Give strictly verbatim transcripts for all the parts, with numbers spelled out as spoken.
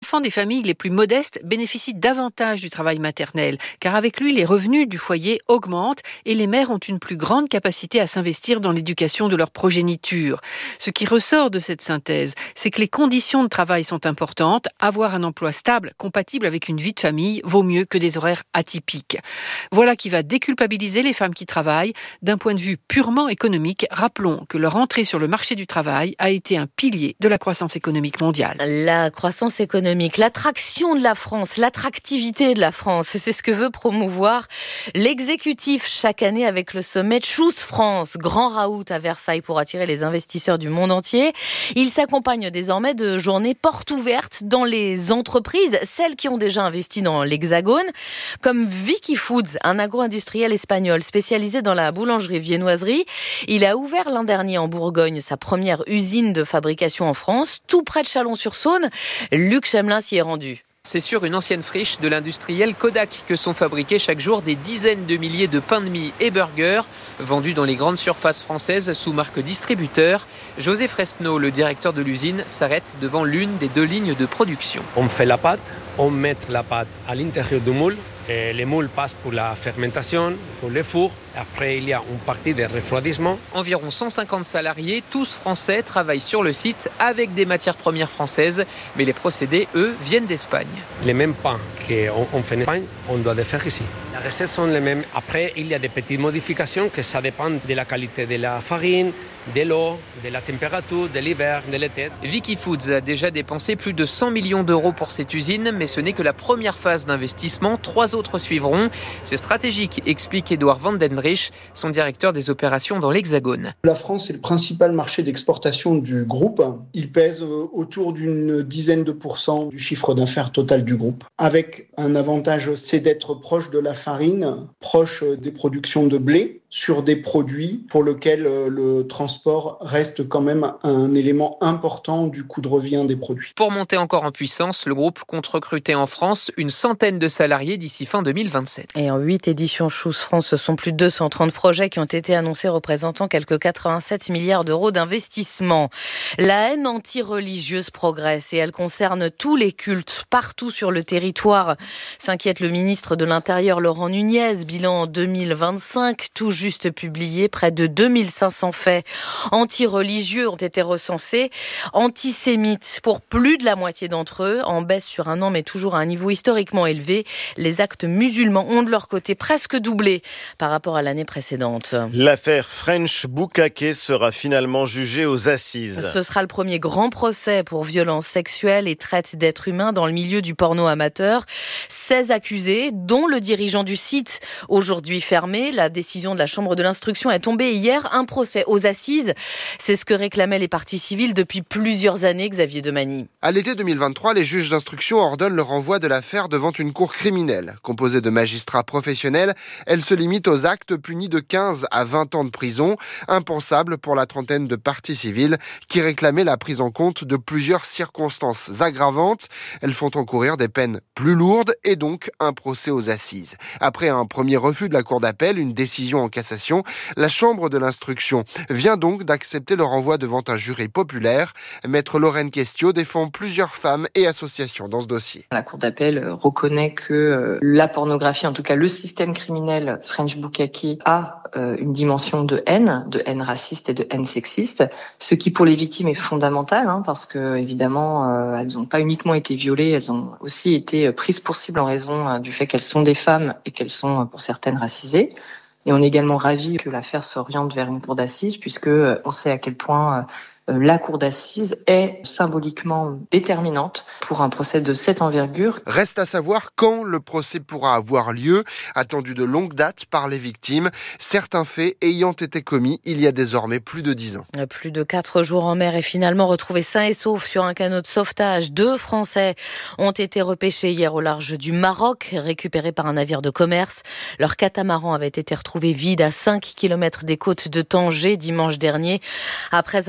enfants des familles les plus modestes bénéficient davantage du travail maternel, car avec lui, les revenus du foyer augmentent et les mères ont une plus grande capacité à s'investir dans l'éducation de leur progéniture. Ce qui ressort de cette synthèse, c'est que les conditions de travail sont importantes. Avoir un emploi stable, compatible avec une vie de famille, vaut mieux que des horaires atypiques. Voilà qui va déculpabiliser les femmes qui travaillent. D'un point de vue purement économique, rappelons que leur entrée sur le marché du travail a été un pilier de la croissance économique mondiale. La croissance économique, l'attraction de la France, l'attractivité de la France, c'est ce que veut promouvoir l'exécutif chaque année avec le sommet Choose France, grand raout à Versailles pour attirer les investisseurs du monde entier. Il s'accompagne désormais de journées portes ouvertes dans les entreprises, celles qui ont déjà investi dans l'Hexagone, comme Vicky Foods, un agro-industriel espagnol spécialisé dans la boulangerie-viennoiserie. Il a ouvert l'an dernier en Bourgogne sa première usine de fabrication en France, tout près de Chalon-sur-Saône. Luc Chemelin s'y est rendu. C'est sur une ancienne friche de l'industriel Kodak que sont fabriqués chaque jour des dizaines de milliers de pains de mie et burgers vendus dans les grandes surfaces françaises sous marque distributeur. José Fresneau, le directeur de l'usine, s'arrête devant l'une des deux lignes de production. On fait la pâte, on met la pâte à l'intérieur du moule. Et les moules passent pour la fermentation, pour les fours. Après, il y a une partie de refroidissement. Environ cent cinquante salariés, tous français, travaillent sur le site avec des matières premières françaises. Mais les procédés, eux, viennent d'Espagne. Les mêmes pains qu'on fait en Espagne, on doit les faire ici. Les recettes sont les mêmes. Après, il y a des petites modifications que ça dépend de la qualité de la farine, de l'eau, de la température, de l'hiver, de l'été. Vicky Foods a déjà dépensé plus de cent millions d'euros pour cette usine, mais ce n'est que la première phase d'investissement. Trois autres suivront. C'est stratégique, explique Édouard Vandenrich, son directeur des opérations dans l'Hexagone. La France est le principal marché d'exportation du groupe. Il pèse autour d'une dizaine de pourcents du chiffre d'affaires total du groupe. Avec un avantage, c'est d'être proche de la farine, proche des productions de blé, sur des produits pour lesquels le transport reste quand même un élément important du coût de revient des produits. Pour monter encore en puissance, le groupe compte recruter en France une centaine de salariés d'ici fin deux mille vingt-sept. Et en huit éditions Choose France, ce sont plus de deux cent trente projets qui ont été annoncés représentant quelques quatre-vingt-sept milliards d'euros d'investissement. La haine anti-religieuse progresse et elle concerne tous les cultes partout sur le territoire, s'inquiète le ministre de l'Intérieur Laurent Nunez. Bilan deux mille vingt-cinq, tout juste publié, près de deux mille cinq cents faits anti-religieux ont été recensés, antisémites pour plus de la moitié d'entre eux, en baisse sur un an mais toujours à un niveau historiquement élevé. Les actes musulmans ont de leur côté presque doublé par rapport à l'année précédente. L'affaire French Bukake sera finalement jugée aux assises. Ce sera le premier grand procès pour violences sexuelles et traite d'êtres humains dans le milieu du porno amateur. seize accusés, dont le dirigeant du site, aujourd'hui fermé. La décision de la Chambre de l'instruction est tombée hier. Un procès aux assises, c'est ce que réclamaient les parties civiles depuis plusieurs années, Xavier Demagny. À l'été deux mille vingt-trois, les juges d'instruction ordonnent le renvoi de l'affaire devant une cour criminelle. Composée de magistrats professionnels, elle se limite aux actes punis de quinze à vingt ans de prison, impensable pour la trentaine de parties civiles qui réclamaient la prise en compte de plusieurs circonstances aggravantes. Elles font encourir des peines plus lourdes et donc un procès aux assises. Après un premier refus de la cour d'appel, une décision en cassation, la Chambre de l'instruction vient donc d'accepter le renvoi devant un jury populaire. Maître Lorraine Questiot défend plusieurs femmes et associations dans ce dossier. La cour d'appel reconnaît que la pornographie, en tout cas le système criminel French Bukake, a une dimension de haine, de haine raciste et de haine sexiste, ce qui pour les victimes est fondamental, hein, parce que évidemment euh, elles n'ont pas uniquement été violées, elles ont aussi été prises pour cible en raison euh, du fait qu'elles sont des femmes et qu'elles sont pour certaines racisées. Et on est également ravis que l'affaire s'oriente vers une cour d'assises, puisque euh, on sait à quel point euh, la cour d'assises est symboliquement déterminante pour un procès de cette envergure. Reste à savoir quand le procès pourra avoir lieu, attendu de longue date par les victimes, certains faits ayant été commis il y a désormais plus de dix ans. Plus de quatre jours en mer et finalement retrouvés sains et saufs sur un canot de sauvetage. Deux Français ont été repêchés hier au large du Maroc, récupérés par un navire de commerce. Leur catamaran avait été retrouvé vide à cinq kilomètres des côtes de Tanger dimanche dernier, après un appel de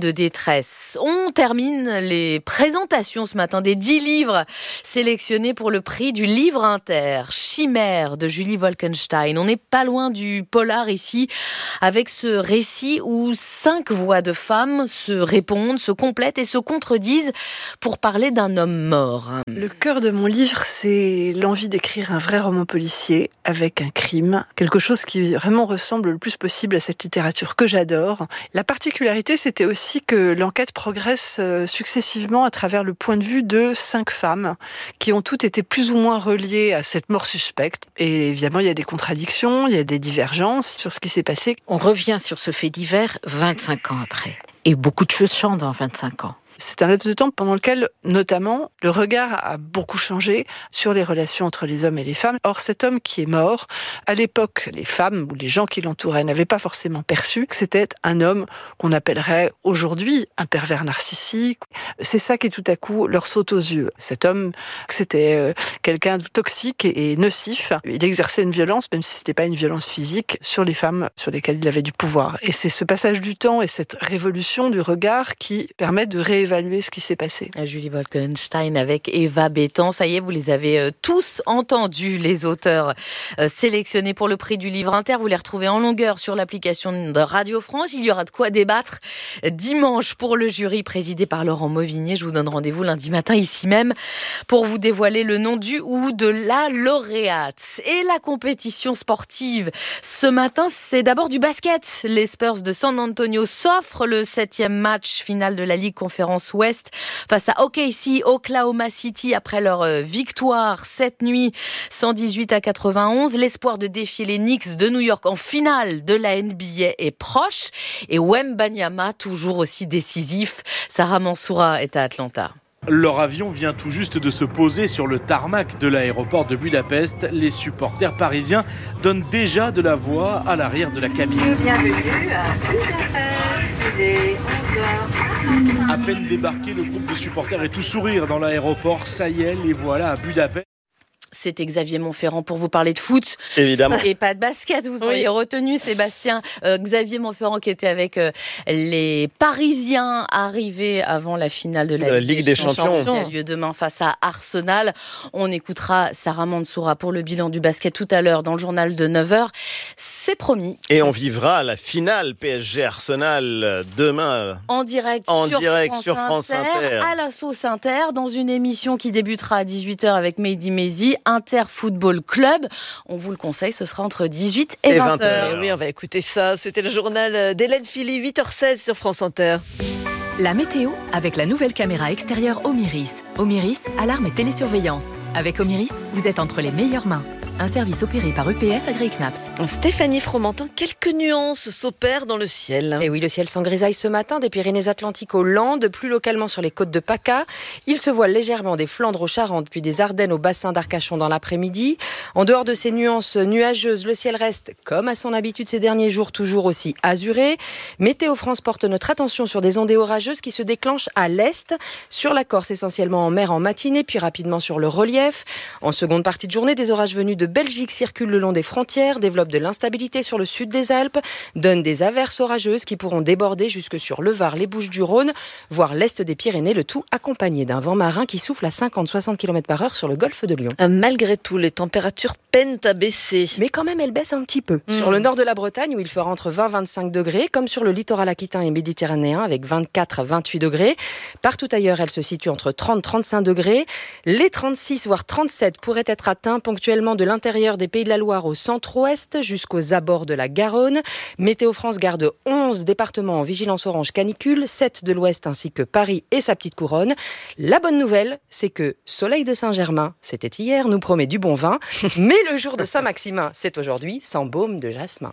de détresse. On termine les présentations ce matin des dix livres sélectionnés pour le prix du livre inter. Chimère de Julie Wolkenstein. On n'est pas loin du polar ici, avec ce récit où cinq voix de femmes se répondent, se complètent et se contredisent pour parler d'un homme mort. Le cœur de mon livre, c'est l'envie d'écrire un vrai roman policier avec un crime, quelque chose qui vraiment ressemble le plus possible à cette littérature que j'adore. La particularité, c'était aussi que l'enquête progresse successivement à travers le point de vue de cinq femmes qui ont toutes été plus ou moins reliées à cette mort suspecte. Et évidemment, il y a des contradictions, il y a des divergences sur ce qui s'est passé. On revient sur ce fait divers vingt-cinq ans après. Et beaucoup de choses changent en vingt-cinq ans. C'est un laps de temps pendant lequel, notamment, le regard a beaucoup changé sur les relations entre les hommes et les femmes. Or, cet homme qui est mort, à l'époque, les femmes ou les gens qui l'entouraient n'avaient pas forcément perçu que c'était un homme qu'on appellerait aujourd'hui un pervers narcissique. C'est ça qui, tout à coup, leur saute aux yeux. Cet homme, c'était quelqu'un de toxique et nocif. Il exerçait une violence, même si c'était pas une violence physique, sur les femmes sur lesquelles il avait du pouvoir. Et c'est ce passage du temps et cette révolution du regard qui permet de réévaluer évaluer ce qui s'est passé. Julie Wolkenstein avec Eva Bétan. Ça y est, vous les avez euh, tous entendus, les auteurs euh, sélectionnés pour le prix du livre inter. Vous les retrouvez en longueur sur l'application de Radio France. Il y aura de quoi débattre dimanche pour le jury présidé par Laurent Mauvigné. Je vous donne rendez-vous lundi matin ici même pour vous dévoiler le nom du ou de la lauréate. Et la compétition sportive ce matin, c'est d'abord du basket. Les Spurs de San Antonio s'offrent le septième match final de la Ligue Conférence Ouest face à O K C, Oklahoma City, après leur victoire cette nuit cent dix-huit à quatre-vingt-onze. L'espoir de défier les Knicks de New York en finale de la N B A est proche et Wembanyama toujours aussi décisif. Sarah Mansoura est à Atlanta. Leur avion vient tout juste de se poser sur le tarmac de l'aéroport de Budapest. Les supporters parisiens donnent déjà de la voix à l'arrière de la cabine. Bienvenue à Budapest, il est onze heures. À peine débarqué, le groupe de supporters est tout sourire dans l'aéroport. Ça y est, les voilà à Budapest. C'était Xavier Montferrand pour vous parler de foot. Évidemment. Et pas de basket, vous auriez oui. retenu Sébastien. Euh, Xavier Montferrand qui était avec euh, les Parisiens arrivés avant la finale de la, la Ligue, Ligue des, des Champions. Champions qui a lieu demain face à Arsenal. On écoutera Sarah Mansoura pour le bilan du basket tout à l'heure dans le journal de neuf heures. C'est promis. Et on vivra la finale P S G Arsenal demain. En direct, en sur, direct France sur France Inter, Inter. À la sauce Inter, dans une émission qui débutera à dix-huit heures avec Mehdi Maizi. Inter Football Club. On vous le conseille, ce sera entre dix-huit et vingt heures. Oui, on va écouter ça. C'était le journal d'Hélène Philly, huit heures seize sur France Inter. La météo avec la nouvelle caméra extérieure Omiris. Omiris, alarme et télésurveillance. Avec Omiris, vous êtes entre les meilleures mains. Un service opéré par E P S Agri-Knaps. Stéphanie Fromentin, quelques nuances s'opèrent dans le ciel. Et oui, le ciel s'engrisaille ce matin des Pyrénées-Atlantiques aux Landes, plus localement sur les côtes de PACA. Il se voile légèrement des Flandres aux Charentes, puis des Ardennes au bassin d'Arcachon dans l'après-midi. En dehors de ces nuances nuageuses, le ciel reste, comme à son habitude ces derniers jours, toujours aussi azuré. Météo France porte notre attention sur des ondées orageuses qui se déclenchent à l'est, sur la Corse essentiellement en mer en matinée, puis rapidement sur le relief. En seconde partie de journée, des orages venus de Belgique circulent le long des frontières, développent de l'instabilité sur le sud des Alpes, donnent des averses orageuses qui pourront déborder jusque sur le Var, les Bouches-du-Rhône, voire l'est des Pyrénées, le tout accompagné d'un vent marin qui souffle à cinquante à soixante kilomètres par heure sur le golfe de Lyon. Malgré tout, les températures peinent à baisser. Mais quand même, elles baissent un petit peu. Mmh. Sur le nord de la Bretagne, où il fera entre vingt et vingt-cinq degrés, comme sur le littoral aquitain et méditerranéen, avec vingt-quatre à vingt-huit degrés. Partout ailleurs, elles se situent entre trente et trente-cinq degrés. Les trente-six, voire trente-sept pourraient être atteints ponctuellement de l'intérieur des Pays de la Loire au centre-ouest jusqu'aux abords de la Garonne. Météo France garde onze départements en vigilance orange canicule, sept de l'ouest ainsi que Paris et sa petite couronne. La bonne nouvelle, c'est que Soleil de Saint-Germain, c'était hier, nous promet du bon vin, mais le jour de Saint-Maximin, c'est aujourd'hui, sans baume de jasmin.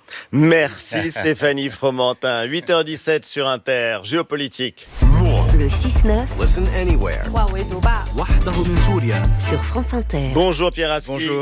Merci Stéphanie Fromentin. huit heures dix-sept sur Inter, géopolitique. Le six neuf. Listen anywhere. Sur France Inter. Bonjour Pierre Aski. Bonjour. Je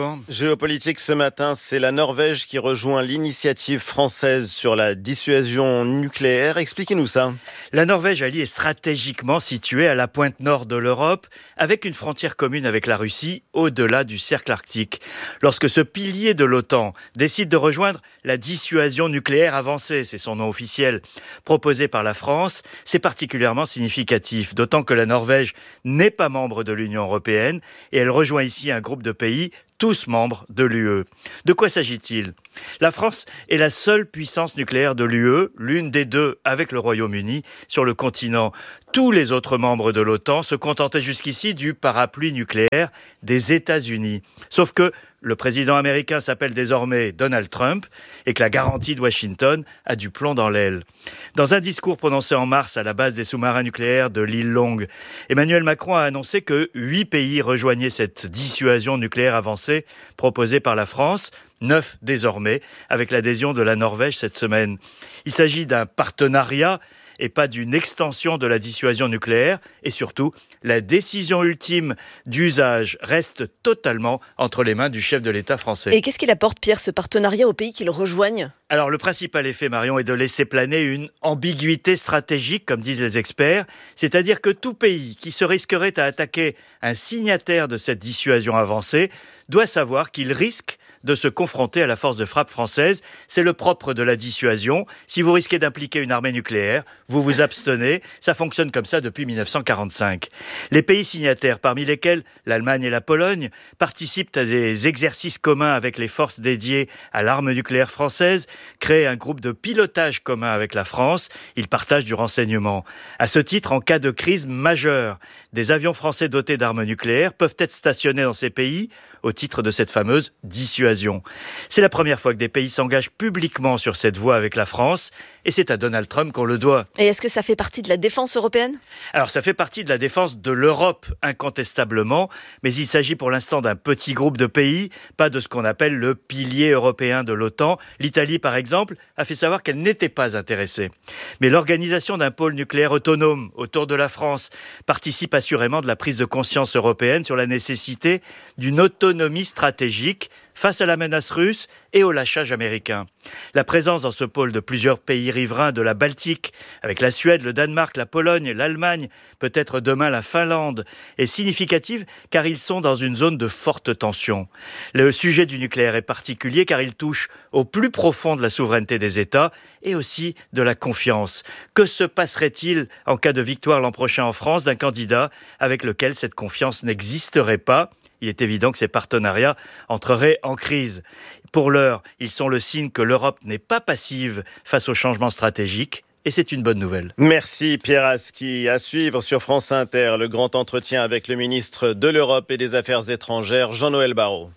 géopolitique ce matin, c'est la Norvège qui rejoint l'initiative française sur la dissuasion nucléaire. Expliquez-nous ça. La Norvège, Ali, est stratégiquement située à la pointe nord de l'Europe, avec une frontière commune avec la Russie, au-delà du cercle arctique. Lorsque ce pilier de l'OTAN décide de rejoindre la dissuasion nucléaire avancée, c'est son nom officiel, proposée par la France, c'est particulièrement significatif, d'autant que la Norvège n'est pas membre de l'Union européenne et elle rejoint ici un groupe de pays tous membres de l'U E. De quoi s'agit-il ? La France est la seule puissance nucléaire de l'U E, l'une des deux avec le Royaume-Uni, sur le continent. Tous les autres membres de l'OTAN se contentaient jusqu'ici du parapluie nucléaire des États-Unis. Sauf que le président américain s'appelle désormais Donald Trump et que la garantie de Washington a du plomb dans l'aile. Dans un discours prononcé en mars à la base des sous-marins nucléaires de l'île Longue, Emmanuel Macron a annoncé que huit pays rejoignaient cette dissuasion nucléaire avancée proposée par la France, neuf désormais, avec l'adhésion de la Norvège cette semaine. Il s'agit d'un partenariat et pas d'une extension de la dissuasion nucléaire. Et surtout, la décision ultime d'usage reste totalement entre les mains du chef de l'État français. Et qu'est-ce qu'il apporte, Pierre, ce partenariat aux pays qui le rejoignent ? Alors, le principal effet, Marion, est de laisser planer une ambiguïté stratégique, comme disent les experts. C'est-à-dire que tout pays qui se risquerait à attaquer un signataire de cette dissuasion avancée doit savoir qu'il risque de se confronter à la force de frappe française. C'est le propre de la dissuasion. Si vous risquez d'impliquer une armée nucléaire, vous vous abstenez. Ça fonctionne comme ça depuis dix-neuf cent quarante-cinq. Les pays signataires, parmi lesquels l'Allemagne et la Pologne, participent à des exercices communs avec les forces dédiées à l'arme nucléaire française, créent un groupe de pilotage commun avec la France. Ils partagent du renseignement. À ce titre, en cas de crise majeure, des avions français dotés d'armes nucléaires peuvent être stationnés dans ces pays au titre de cette fameuse dissuasion. C'est la première fois que des pays s'engagent publiquement sur cette voie avec la France, et c'est à Donald Trump qu'on le doit. Et est-ce que ça fait partie de la défense européenne ? Alors ça fait partie de la défense de l'Europe, incontestablement, mais il s'agit pour l'instant d'un petit groupe de pays, pas de ce qu'on appelle le pilier européen de l'OTAN. L'Italie, par exemple, a fait savoir qu'elle n'était pas intéressée. Mais l'organisation d'un pôle nucléaire autonome autour de la France participe assurément de la prise de conscience européenne sur la nécessité d'une autonomie autonomie stratégique face à la menace russe et au lâchage américain. La présence dans ce pôle de plusieurs pays riverains de la Baltique, avec la Suède, le Danemark, la Pologne, l'Allemagne, peut-être demain la Finlande, est significative car ils sont dans une zone de forte tension. Le sujet du nucléaire est particulier car il touche au plus profond de la souveraineté des États et aussi de la confiance. Que se passerait-il en cas de victoire l'an prochain en France d'un candidat avec lequel cette confiance n'existerait pas ? Il est évident que ces partenariats entreraient en crise. Pour l'heure, ils sont le signe que l'Europe n'est pas passive face aux changements stratégiques. Et c'est une bonne nouvelle. Merci Pierre Aski. À suivre sur France Inter, le grand entretien avec le ministre de l'Europe et des Affaires étrangères, Jean-Noël Barrot.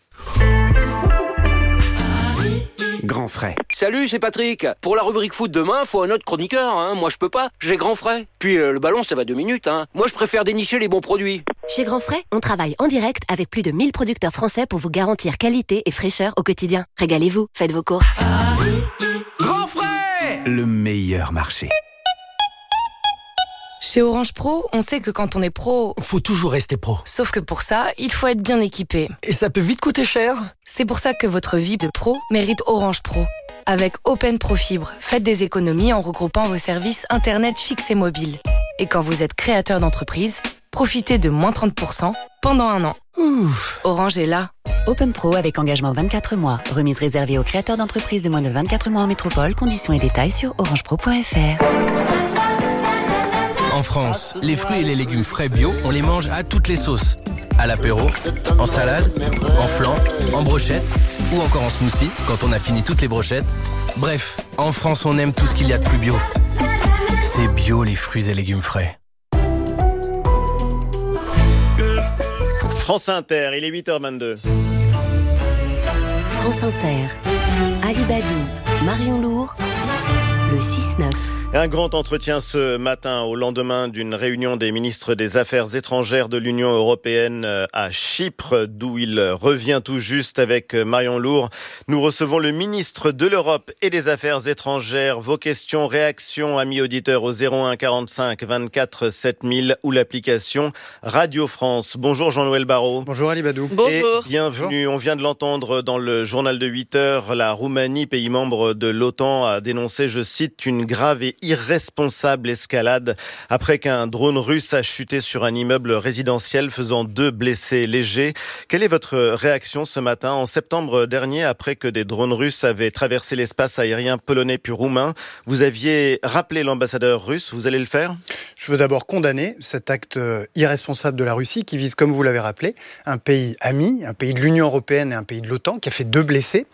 Grand frais. Salut, c'est Patrick. Pour la rubrique foot demain, faut un autre chroniqueur. Hein. Moi, je peux pas. J'ai Grand frais. Puis euh, le ballon, ça va deux minutes. Hein. Moi, je préfère dénicher les bons produits. Chez Grand frais, on travaille en direct avec plus de mille producteurs français pour vous garantir qualité et fraîcheur au quotidien. Régalez-vous, faites vos courses. Grand frais, le meilleur marché. Chez Orange Pro, on sait que quand on est pro... Faut toujours rester pro. Sauf que pour ça, il faut être bien équipé. Et ça peut vite coûter cher. C'est pour ça que votre vie de pro mérite Orange Pro. Avec Open Pro Fibre, faites des économies en regroupant vos services Internet fixe et mobile. Et quand vous êtes créateur d'entreprise, profitez de moins trente pour cent pendant un an. Ouh. Orange est là. Open Pro avec engagement vingt-quatre mois. Remise réservée aux créateurs d'entreprises de moins de vingt-quatre mois en métropole. Conditions et détails sur orange pro point f r. En France, les fruits et les légumes frais bio, on les mange à toutes les sauces. À l'apéro, en salade, en flan, en brochette ou encore en smoothie quand on a fini toutes les brochettes. Bref, en France, on aime tout ce qu'il y a de plus bio. C'est bio les fruits et légumes frais. France Inter, il est huit heures vingt-deux. France Inter, Ali Badou, Marion Lourd, le six neuf. Un grand entretien ce matin au lendemain d'une réunion des ministres des Affaires étrangères de l'Union européenne à Chypre, d'où il revient tout juste avec Marion Lourd. Nous recevons le ministre de l'Europe et des Affaires étrangères. Vos questions, réactions, amis auditeurs au zéro un quarante-cinq vingt-quatre sept mille ou l'application Radio France. Bonjour Jean-Noël Barrot. Bonjour Ali Badou. Bonjour. Et bienvenue. On vient de l'entendre dans le journal de huit heures. La Roumanie, pays membre de l'OTAN, a dénoncé, je cite, une grave et irresponsable escalade après qu'un drone russe a chuté sur un immeuble résidentiel faisant deux blessés légers. Quelle est votre réaction ce matin, en septembre dernier, après que des drones russes avaient traversé l'espace aérien polonais puis roumain? Vous aviez rappelé l'ambassadeur russe, vous allez le faire? Je veux d'abord condamner cet acte irresponsable de la Russie qui vise, comme vous l'avez rappelé, un pays ami, un pays de l'Union européenne et un pays de l'OTAN qui a fait deux blessés.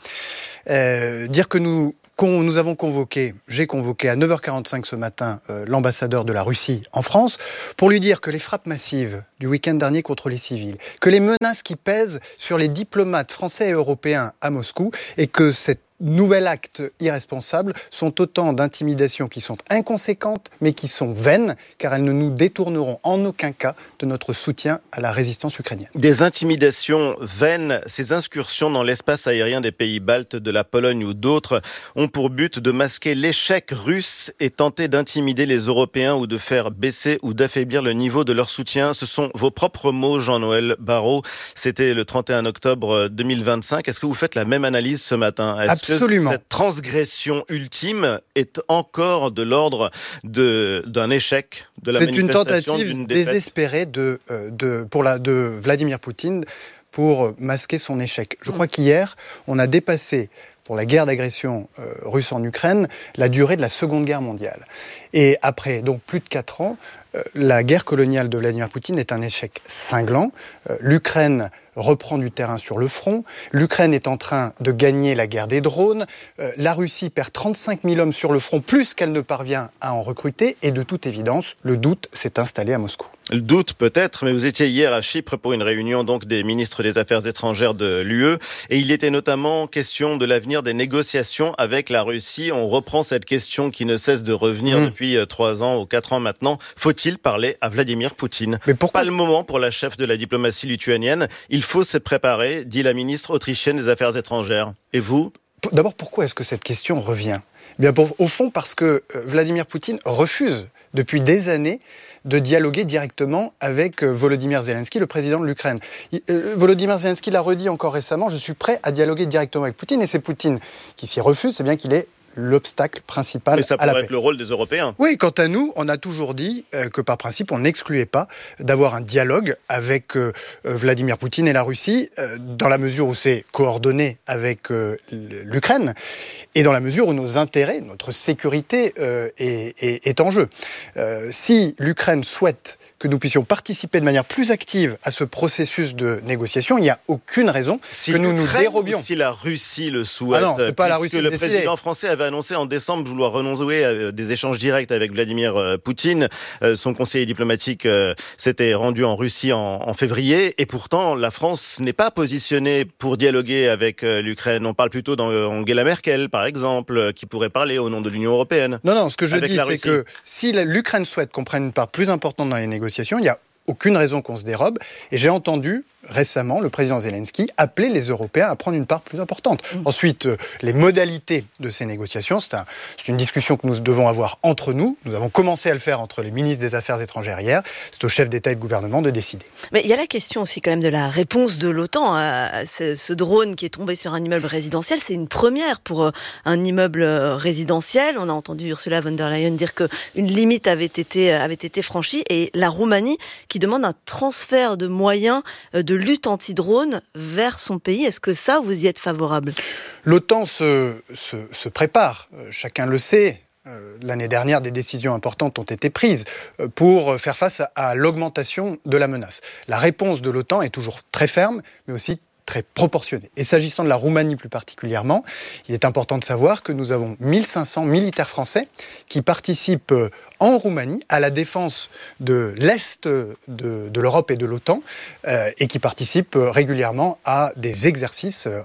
Euh, dire que nous Nous avons convoqué, j'ai convoqué à neuf heures quarante-cinq ce matin euh, l'ambassadeur de la Russie en France pour lui dire que les frappes massives du week-end dernier contre les civils, que les menaces qui pèsent sur les diplomates français et européens à Moscou et que cet nouvel acte irresponsable sont autant d'intimidations qui sont inconséquentes mais qui sont vaines car elles ne nous détourneront en aucun cas de notre soutien à la résistance ukrainienne. Des intimidations vaines, ces incursions dans l'espace aérien des pays baltes, de la Pologne ou d'autres ont pour but de masquer l'échec russe et tenter d'intimider les Européens ou de faire baisser ou d'affaiblir le niveau de leur soutien. Ce sont vos propres mots, Jean-Noël Barrot. C'était le trente et un octobre deux mille vingt-cinq. Est-ce que vous faites la même analyse ce matin? Est-ce Absolument. Que cette transgression ultime est encore de l'ordre de, d'un échec de la C'est une manifestation tentative d'une défaite désespérée de, de, pour la, de Vladimir Poutine pour masquer son échec. Je crois qu'hier, on a dépassé, pour la guerre d'agression euh, russe en Ukraine, la durée de la Seconde Guerre mondiale. Et après donc plus de quatre ans, euh, la guerre coloniale de Vladimir Poutine est un échec cinglant. Euh, L'Ukraine reprend du terrain sur le front. L'Ukraine est en train de gagner la guerre des drones. Euh, la Russie perd trente-cinq mille hommes sur le front, plus qu'elle ne parvient à en recruter. Et de toute évidence, le doute s'est installé à Moscou. Le doute peut-être, mais vous étiez hier à Chypre pour une réunion donc des ministres des Affaires étrangères de l'U E et il était notamment question de l'avenir des négociations avec la Russie. On reprend cette question qui ne cesse de revenir mmh. depuis trois ans ou quatre ans maintenant. Faut-il parler à Vladimir Poutine? Mais pourquoi? Pas le moment pour la chef de la diplomatie lituanienne. Il faut se préparer, dit la ministre autrichienne des Affaires étrangères. Et vous? D'abord, pourquoi est-ce que cette question revient? Bien, pour, au fond, parce que Vladimir Poutine refuse depuis des années de dialoguer directement avec Volodymyr Zelensky, le président de l'Ukraine. Volodymyr Zelensky l'a redit encore récemment, je suis prêt à dialoguer directement avec Poutine, et c'est Poutine qui s'y refuse, c'est bien qu'il est l'obstacle principal à la paix. Mais ça pourrait être le rôle des Européens. Oui, quant à nous, on a toujours dit euh, que par principe, on n'excluait pas d'avoir un dialogue avec euh, Vladimir Poutine et la Russie, euh, dans la mesure où c'est coordonné avec euh, l'Ukraine, et dans la mesure où nos intérêts, notre sécurité euh, est, est, est en jeu. Euh, si l'Ukraine souhaite que nous puissions participer de manière plus active à ce processus de négociation, il n'y a aucune raison si que nous nous dérobions. Si la Russie le souhaite, ah non, c'est pas la Russie le décidé. président français avait annoncé en décembre vouloir renouer à des échanges directs avec Vladimir Poutine. Son conseiller diplomatique s'était rendu en Russie en, en février, et pourtant la France n'est pas positionnée pour dialoguer avec l'Ukraine. On parle plutôt d'Angela Merkel, par exemple, qui pourrait parler au nom de l'Union européenne. Non, non, ce que je dis, c'est que si l'Ukraine souhaite qu'on prenne une part plus importante dans les négociations, il n'y a aucune raison qu'on se dérobe. Et j'ai entendu récemment le président Zelensky appeler les Européens à prendre une part plus importante. Mmh. Ensuite, euh, les modalités de ces négociations, c'est, un, c'est une discussion que nous devons avoir entre nous. Nous avons commencé à le faire entre les ministres des Affaires étrangères hier. C'est au chef d'État et de gouvernement de décider. Mais il y a la question aussi quand même de la réponse de l'OTAN à ce, ce drone qui est tombé sur un immeuble résidentiel. C'est une première pour un immeuble résidentiel. On a entendu Ursula von der Leyen dire qu'une limite avait été, avait été franchie, et la Roumanie qui demande un transfert de moyens de lutte anti-drone vers son pays. Est-ce que ça, vous y êtes favorable? L'OTAN se, se, se prépare, chacun le sait. L'année dernière, des décisions importantes ont été prises pour faire face à l'augmentation de la menace. La réponse de l'OTAN est toujours très ferme, mais aussi très proportionnée. Et s'agissant de la Roumanie plus particulièrement, il est important de savoir que nous avons mille cinq cents militaires français qui participent en Roumanie à la défense de l'Est de, de l'Europe et de l'OTAN, euh, et qui participent régulièrement à des exercices euh,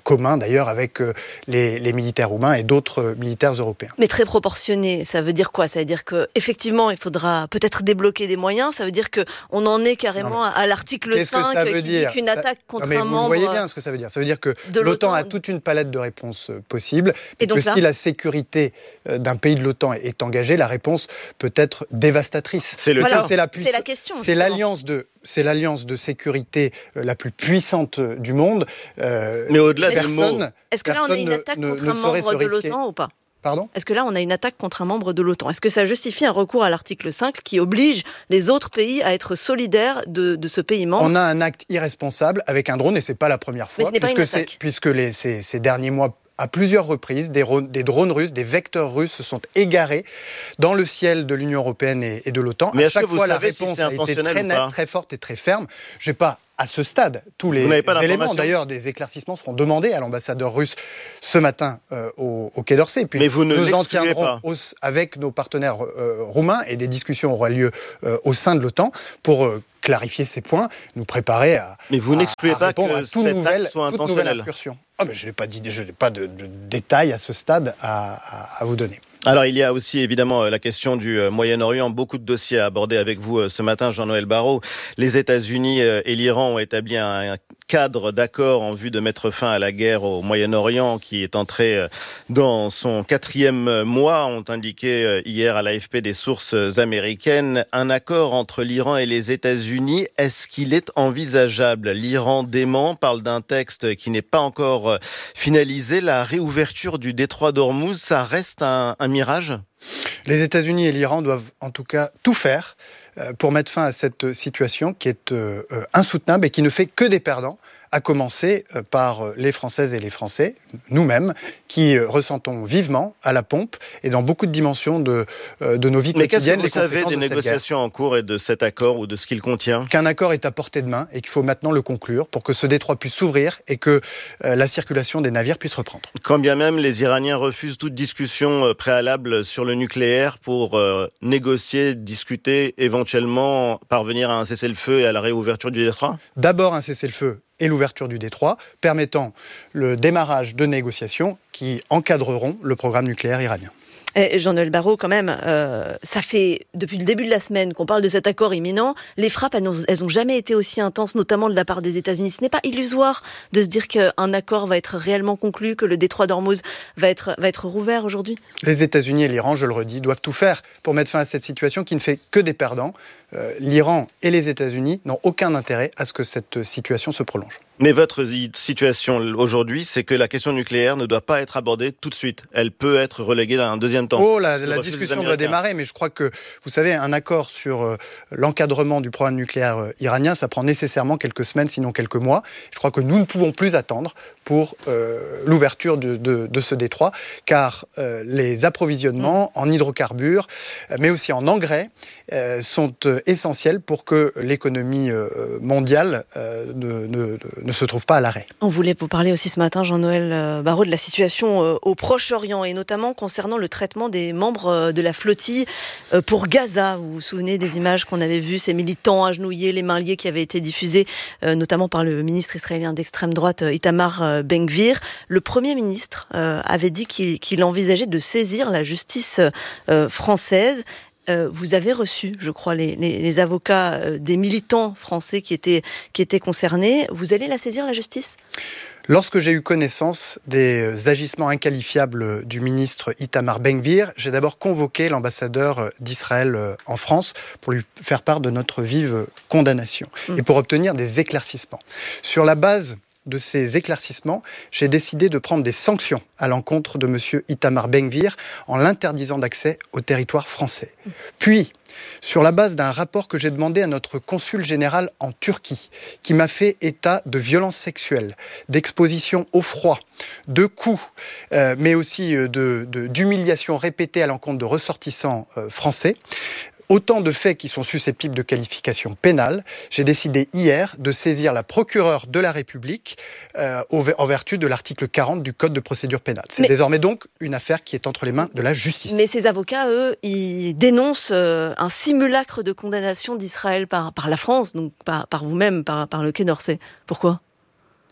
commun d'ailleurs avec euh, les, les militaires roumains et d'autres euh, militaires européens. Mais très proportionné, ça veut dire quoi ? Ça veut dire qu'effectivement, il faudra peut-être débloquer des moyens, ça veut dire qu'on en est carrément non, à l'article cinq qui dit qu'une attaque contre non, un membre... Vous voyez bien ce que ça veut dire. Ça veut dire que l'OTAN a toute une palette de réponses possibles, et, et donc que là, si la sécurité d'un pays de l'OTAN est engagée, la réponse peut être dévastatrice. C'est, le voilà, c'est, la, puiss... c'est la question. C'est l'alliance de... C'est l'alliance de sécurité la plus puissante du monde. Euh, Mais au-delà des mots, est-ce que là on a une attaque ne, contre ne un membre de l'OTAN ou pas ? Pardon ? Est-ce que là, on a une attaque contre un membre de l'OTAN ? Est-ce que ça justifie un recours à l'article cinq qui oblige les autres pays à être solidaires de, de ce pays membre ? On a un acte irresponsable avec un drone, et c'est pas la première fois. Mais ce n'est pas une attaque. C'est, puisque les, ces, ces derniers mois, à plusieurs reprises, des, des drones russes, des vecteurs russes se sont égarés dans le ciel de l'Union européenne et, et de l'OTAN. Mais à chaque fois, la réponse si a été très nette, très forte et très ferme. Je n'ai pas à ce stade tous les éléments. D'ailleurs, des éclaircissements seront demandés à l'ambassadeur russe ce matin euh, au, au Quai d'Orsay. Puis Mais vous ne nous en tiendrons pas. Au, avec nos partenaires euh, roumains, et des discussions auront lieu euh, au sein de l'OTAN pour euh, clarifier ces points, nous préparer à, Mais vous à, n'excluez à pas répondre que à toute cette nouvelle, acte soit toute nouvelle intentionnelle. incursion. Ah, mais je n'ai pas, je n'ai pas de, de détails à ce stade à, à, à vous donner. Alors, il y a aussi évidemment la question du Moyen-Orient. Beaucoup de dossiers à aborder avec vous ce matin, Jean-Noël Barrot. Les États-Unis et l'Iran ont établi un cadre d'accord en vue de mettre fin à la guerre au Moyen-Orient qui est entrée dans son quatrième mois, ont indiqué hier à l'A F P des sources américaines. Un accord entre l'Iran et les États-Unis, est-ce qu'il est envisageable ? L'Iran dément, parle d'un texte qui n'est pas encore finalisé. La réouverture du détroit d'Ormuz, ça reste un, un mirage ? Les États-Unis et l'Iran doivent en tout cas tout faire pour mettre fin à cette situation qui est euh, insoutenable et qui ne fait que des perdants, à commencer par les Françaises et les Français, nous-mêmes, qui ressentons vivement à la pompe et dans beaucoup de dimensions de, de nos vies Mais quotidiennes les conséquences de cette guerre. Mais qu'est-ce que vous savez des négociations en cours et de cet accord ou de ce qu'il contient ? Qu'un accord est à portée de main et qu'il faut maintenant le conclure pour que ce détroit puisse s'ouvrir et que euh, la circulation des navires puisse reprendre. Quand bien même les Iraniens refusent toute discussion préalable sur le nucléaire pour euh, négocier, discuter, éventuellement parvenir à un cessez-le-feu et à la réouverture du détroit ? D'abord un cessez-le-feu et l'ouverture du détroit, permettant le démarrage de négociations qui encadreront le programme nucléaire iranien. Et Jean-Noël Barrot, quand même, euh, ça fait depuis le début de la semaine qu'on parle de cet accord imminent. Les frappes, elles n'ont, elles n'ont jamais été aussi intenses, notamment de la part des États-Unis. Ce n'est pas illusoire de se dire qu'un accord va être réellement conclu, que le détroit d'Ormuz va être, va être rouvert aujourd'hui. Les États-Unis et l'Iran, je le redis, doivent tout faire pour mettre fin à cette situation qui ne fait que des perdants. Euh, L'Iran et les États-Unis n'ont aucun intérêt à ce que cette situation se prolonge. Mais votre situation aujourd'hui, c'est que la question nucléaire ne doit pas être abordée tout de suite. Elle peut être reléguée à un deuxième temps. Oh, la, la discussion doit démarrer, mais je crois que, vous savez, un accord sur euh, l'encadrement du programme nucléaire euh, iranien, ça prend nécessairement quelques semaines, sinon quelques mois. Je crois que nous ne pouvons plus attendre pour euh, l'ouverture de, de, de ce détroit, car euh, les approvisionnements mmh. en hydrocarbures, mais aussi en engrais, euh, sont euh, essentiels pour que l'économie euh, mondiale euh, ne, ne, ne se trouve pas à l'arrêt. On voulait vous parler aussi ce matin, Jean-Noël Barrot, de la situation euh, au Proche-Orient, et notamment concernant le traitement des membres euh, de la flottille euh, pour Gaza. Vous vous souvenez des images qu'on avait vues, ces militants agenouillés, les mains liées qui avaient été diffusées, euh, notamment par le ministre israélien d'extrême droite, euh, Itamar euh, Ben-Gvir. Le Premier ministre euh, avait dit qu'il, qu'il envisageait de saisir la justice euh, française. Euh, vous avez reçu, je crois, les, les, les avocats euh, des militants français qui étaient, qui étaient concernés. Vous allez la saisir, la justice ? Lorsque j'ai eu connaissance des agissements inqualifiables du ministre Itamar Ben-Gvir, j'ai d'abord convoqué l'ambassadeur d'Israël en France pour lui faire part de notre vive condamnation mmh. et pour obtenir des éclaircissements. Sur la base de ces éclaircissements, j'ai décidé de prendre des sanctions à l'encontre de M. Itamar Ben-Gvir en l'interdisant d'accès au territoire français. Puis, sur la base d'un rapport que j'ai demandé à notre consul général en Turquie, qui m'a fait état de violences sexuelles, d'exposition au froid, de coups, euh, mais aussi de, de, d'humiliations répétées à l'encontre de ressortissants euh, français, autant de faits qui sont susceptibles de qualification pénale, j'ai décidé hier de saisir la procureure de la République euh, en vertu de l'article quarante du Code de procédure pénale. C'est mais, désormais donc une affaire qui est entre les mains de la justice. Mais ces avocats, eux, ils dénoncent euh, un simulacre de condamnation d'Israël par, par la France, donc par, par vous-même, par, par le Quai d'Orsay. Pourquoi ?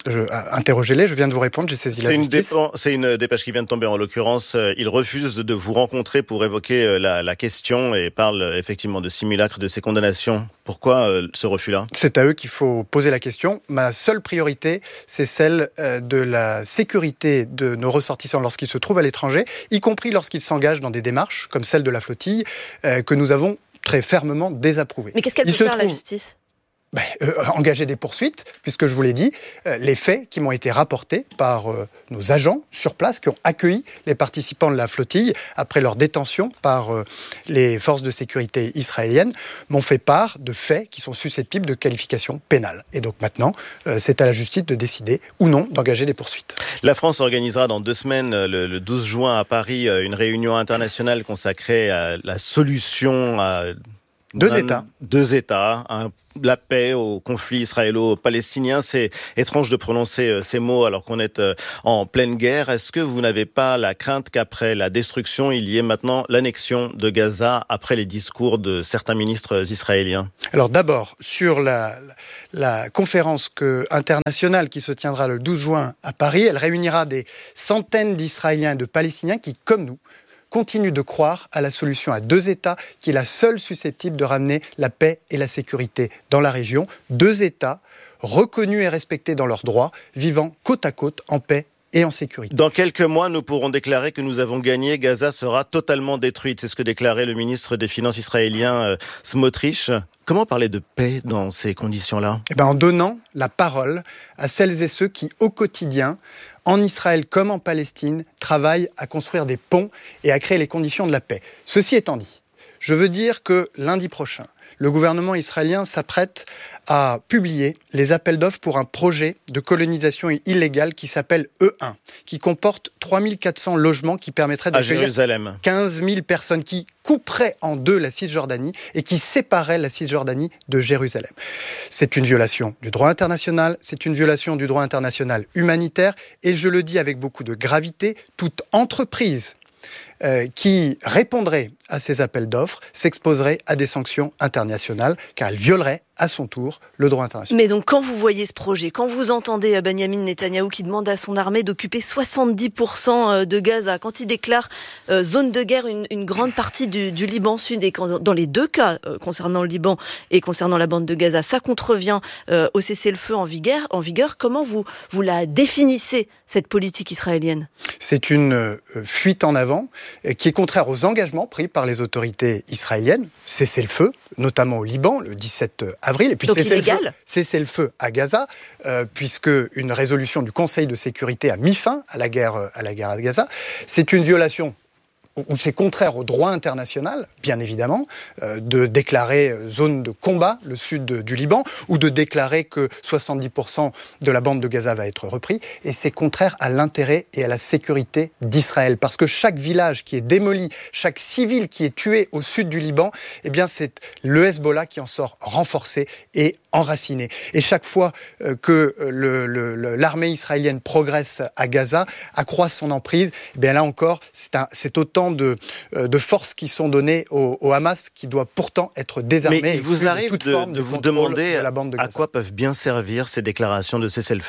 Je, euh, interrogez-les, je viens de vous répondre, j'ai saisi la c'est justice. Une dépend, c'est une dépêche qui vient de tomber en l'occurrence. Euh, il refuse de vous rencontrer pour évoquer euh, la, la question et parle euh, effectivement de simulacre de ces condamnations. Pourquoi euh, ce refus-là ? C'est à eux qu'il faut poser la question. Ma seule priorité, c'est celle euh, de la sécurité de nos ressortissants lorsqu'ils se trouvent à l'étranger, y compris lorsqu'ils s'engagent dans des démarches comme celle de la flottille, euh, que nous avons très fermement désapprouvées. Mais qu'est-ce qu'elle Il peut faire, trouve... la justice ? Ben, euh, engager des poursuites, puisque je vous l'ai dit, euh, les faits qui m'ont été rapportés par euh, nos agents sur place qui ont accueilli les participants de la flottille après leur détention par euh, les forces de sécurité israéliennes m'ont fait part de faits qui sont susceptibles de qualification pénale. Et donc maintenant, euh, c'est à la justice de décider ou non d'engager des poursuites. La France organisera dans deux semaines, le, le douze juin à Paris, une réunion internationale consacrée à la solution à... Deux États. Deux États, un, la paix au conflit israélo-palestinien. C'est étrange de prononcer ces mots alors qu'on est en pleine guerre. Est-ce que vous n'avez pas la crainte qu'après la destruction, il y ait maintenant l'annexion de Gaza après les discours de certains ministres israéliens ? Alors d'abord, sur la, la conférence que, internationale qui se tiendra le douze juin à Paris, elle réunira des centaines d'Israéliens et de Palestiniens qui, comme nous, continue de croire à la solution à deux États qui est la seule susceptible de ramener la paix et la sécurité dans la région. Deux États reconnus et respectés dans leurs droits, vivant côte à côte en paix et en sécurité. Dans quelques mois, nous pourrons déclarer que nous avons gagné. Gaza sera totalement détruite. C'est ce que déclarait le ministre des Finances israélien euh, Smotrich. Comment parler de paix dans ces conditions-là ? Eh ben, en donnant la parole à celles et ceux qui, au quotidien, en Israël comme en Palestine, travaillent à construire des ponts et à créer les conditions de la paix. Ceci étant dit, je veux dire que lundi prochain, le gouvernement israélien s'apprête à publier les appels d'offres pour un projet de colonisation illégale qui s'appelle E un, qui comporte trois mille quatre cents logements qui permettraient d'accueillir quinze mille personnes, qui couperait en deux la Cisjordanie et qui séparait la Cisjordanie de Jérusalem. C'est une violation du droit international, c'est une violation du droit international humanitaire, et je le dis avec beaucoup de gravité, toute entreprise euh, qui répondrait à ces appels d'offres s'exposerait à des sanctions internationales, car elle violerait à son tour le droit international. Mais donc quand vous voyez ce projet, quand vous entendez Benyamin Netanyahou qui demande à son armée d'occuper soixante-dix pour cent de Gaza, quand il déclare euh, zone de guerre une, une grande partie du, du Liban Sud, et quand, dans les deux cas, euh, concernant le Liban et concernant la bande de Gaza, ça contrevient euh, au cessez-le-feu en vigueur, en vigueur, comment vous, vous la définissez, cette politique israélienne ? C'est une euh, fuite en avant euh, qui est contraire aux engagements pris par les autorités israéliennes, cessez-le-feu, notamment au Liban, le dix-sept avril, et puis cessez-le-feu, cessez-le-feu à Gaza, euh, puisque une résolution du Conseil de sécurité a mis fin à la guerre à la guerre à Gaza. C'est une violation, ou c'est contraire au droit international, bien évidemment, euh, de déclarer zone de combat le sud de, du Liban, ou de déclarer que soixante-dix pour cent de la bande de Gaza va être repris, et c'est contraire à l'intérêt et à la sécurité d'Israël, parce que chaque village qui est démoli, chaque civil qui est tué au sud du Liban, eh bien c'est le Hezbollah qui en sort renforcé et enraciné. Et chaque fois euh, que le, le, le, l'armée israélienne progresse à Gaza, accroît son emprise, eh bien là encore, c'est, un, c'est autant De, de forces qui sont données au, au Hamas, qui doit pourtant être désarmé. Mais il vous arrive de, de, de vous demander de la bande de à quoi peuvent bien servir ces déclarations de cessez-le-feu ?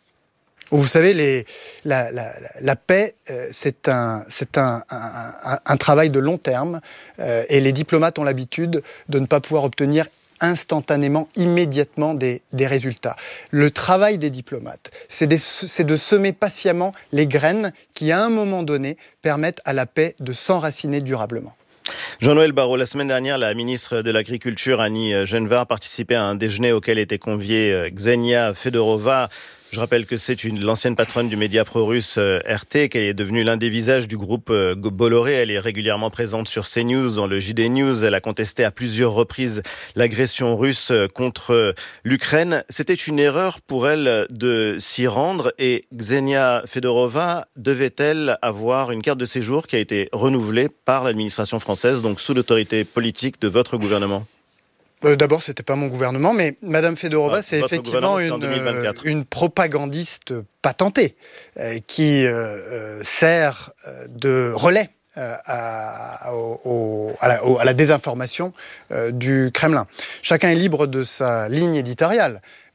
Vous savez, les, la, la, la paix, euh, c'est, un, c'est un, un, un, un travail de long terme, euh, et les diplomates ont l'habitude de ne pas pouvoir obtenir instantanément, immédiatement des, des résultats. Le travail des diplomates, c'est, des, c'est de semer patiemment les graines qui, à un moment donné, permettent à la paix de s'enraciner durablement. Jean-Noël Barrot, la semaine dernière, la ministre de l'Agriculture, Annie Genevard, participait à un déjeuner auquel était conviée Ksenia Fedorova. Je rappelle que c'est une, l'ancienne patronne du média pro-russe euh, R T, qu'elle est devenue l'un des visages du groupe euh, Bolloré. Elle est régulièrement présente sur CNews, dans le J D News. Elle a contesté à plusieurs reprises l'agression russe contre euh, l'Ukraine. C'était une erreur pour elle de s'y rendre, et Ksenia Fedorova devait-elle avoir une carte de séjour qui a été renouvelée par l'administration française, donc sous l'autorité politique de votre gouvernement ? Euh, d'abord, c'était pas mon gouvernement, mais Madame Fedorova, ah, c'est effectivement une, euh, une propagandiste patentée euh, qui euh, euh, sert euh, de relais euh, à, au, à, la, au, à la désinformation euh, du Kremlin. Chacun est libre de sa ligne éditoriale,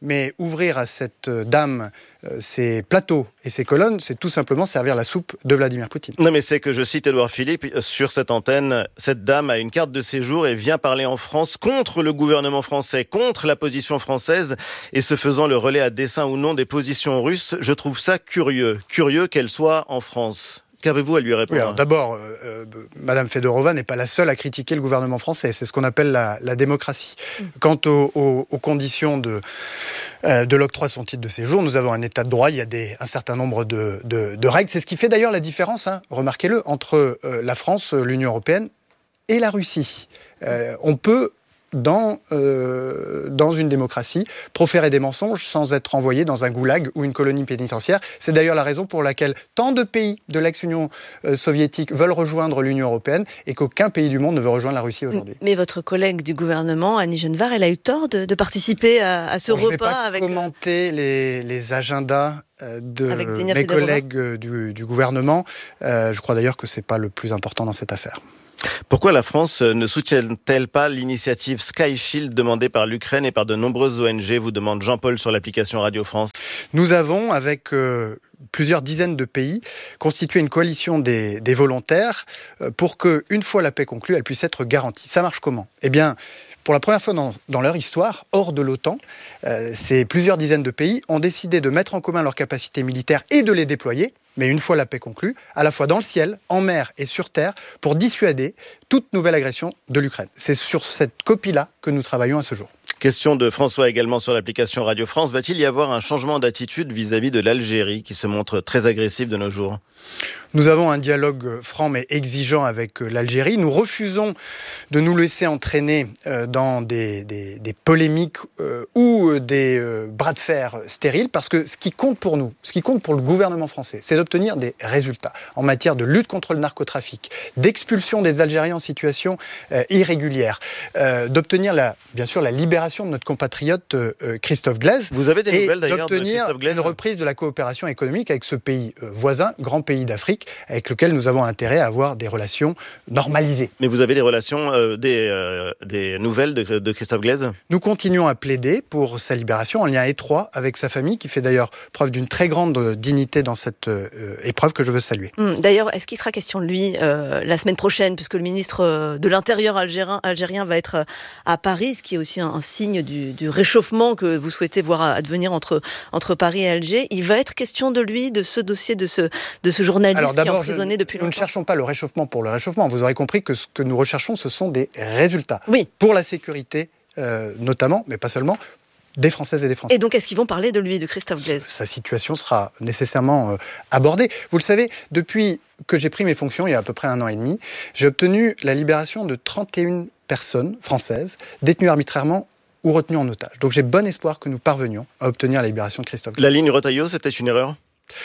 Mais ouvrir à cette dame euh, ses plateaux et ses colonnes, c'est tout simplement servir la soupe de Vladimir Poutine. Non, mais c'est que je cite Édouard Philippe sur cette antenne. Cette dame a une carte de séjour et vient parler en France contre le gouvernement français, contre la position française, et se faisant le relais à dessein ou non des positions russes. Je trouve ça curieux. Curieux qu'elle soit en France. Qu'avez-vous à lui répondre ? Oui, alors d'abord, euh, euh, Madame Fedorova n'est pas la seule à critiquer le gouvernement français. C'est ce qu'on appelle la, la démocratie. Mmh. Quant aux, aux, aux conditions de, euh, de l'octroi de son titre de séjour, nous avons un état de droit. Il y a des, un certain nombre de, de, de règles. C'est ce qui fait d'ailleurs la différence, hein, remarquez-le, entre euh, la France, l'Union européenne et la Russie. Euh, on peut... Dans, euh, dans une démocratie, proférer des mensonges sans être envoyé dans un goulag ou une colonie pénitentiaire. C'est d'ailleurs la raison pour laquelle tant de pays de l'ex-Union euh, soviétique veulent rejoindre l'Union européenne et qu'aucun pays du monde ne veut rejoindre la Russie aujourd'hui. Mais votre collègue du gouvernement, Annie Genevard, elle a eu tort de, de participer à, à ce bon, repas je vais pas avec... commenter les, les agendas de mes collègues du, du gouvernement. Euh, je crois d'ailleurs que c'est pas le plus important dans cette affaire. Pourquoi la France ne soutient-elle pas l'initiative Sky Shield demandée par l'Ukraine et par de nombreuses O N G, vous demande Jean-Paul sur l'application Radio France. Nous avons, avec euh, plusieurs dizaines de pays, constitué une coalition des, des volontaires euh, pour que, une fois la paix conclue, elle puisse être garantie. Ça marche comment ? Eh bien, pour la première fois dans, dans leur histoire, hors de l'OTAN, euh, ces plusieurs dizaines de pays ont décidé de mettre en commun leurs capacités militaires et de les déployer, mais une fois la paix conclue, à la fois dans le ciel, en mer et sur terre, pour dissuader toute nouvelle agression de l'Ukraine. C'est sur cette copie-là que nous travaillons à ce jour. Question de François également sur l'application Radio France. Va-t-il y avoir un changement d'attitude vis-à-vis de l'Algérie qui se montre très agressive de nos jours ? Nous avons un dialogue franc mais exigeant avec l'Algérie. Nous refusons de nous laisser entraîner dans des, des, des polémiques euh, ou des euh, bras de fer stériles, parce que ce qui compte pour nous, ce qui compte pour le gouvernement français, c'est d'obtenir des résultats en matière de lutte contre le narcotrafic, d'expulsion des Algériens en situation euh, irrégulière, euh, d'obtenir la, bien sûr la libération de notre compatriote euh, Christophe Glaise. Vous avez des et nouvelles d'ailleurs de Christophe Glaise ? Une reprise de la coopération économique avec ce pays euh, voisin, grand pays d'Afrique, avec lequel nous avons intérêt à avoir des relations normalisées. Mais vous avez des relations, euh, des, euh, des nouvelles de, de Christophe Glaise ? Nous continuons à plaider pour sa libération en lien étroit avec sa famille, qui fait d'ailleurs preuve d'une très grande dignité dans cette euh, épreuve que je veux saluer. D'ailleurs, est-ce qu'il sera question de lui euh, la semaine prochaine, puisque le ministre de l'Intérieur algérien, algérien va être à Paris, ce qui est aussi un, un signe du, du réchauffement que vous souhaitez voir advenir entre, entre Paris et Alger. Il va être question de lui, de ce dossier, de ce, de ce journaliste Alors, qui est emprisonné je, depuis longtemps. Nous ne cherchons pas le réchauffement pour le réchauffement. Vous aurez compris que ce que nous recherchons, ce sont des résultats. Oui. Pour la sécurité, euh, notamment, mais pas seulement, des Françaises et des Français. Et donc, est-ce qu'ils vont parler de lui, de Christophe Glaise ? Sa situation sera nécessairement euh, abordée. Vous le savez, depuis que j'ai pris mes fonctions, il y a à peu près un an et demi, j'ai obtenu la libération de trente et une personnes françaises détenues arbitrairement ou retenues en otage. Donc j'ai bon espoir que nous parvenions à obtenir la libération de Christophe Glaise. La ligne Retailleau, c'était une erreur ?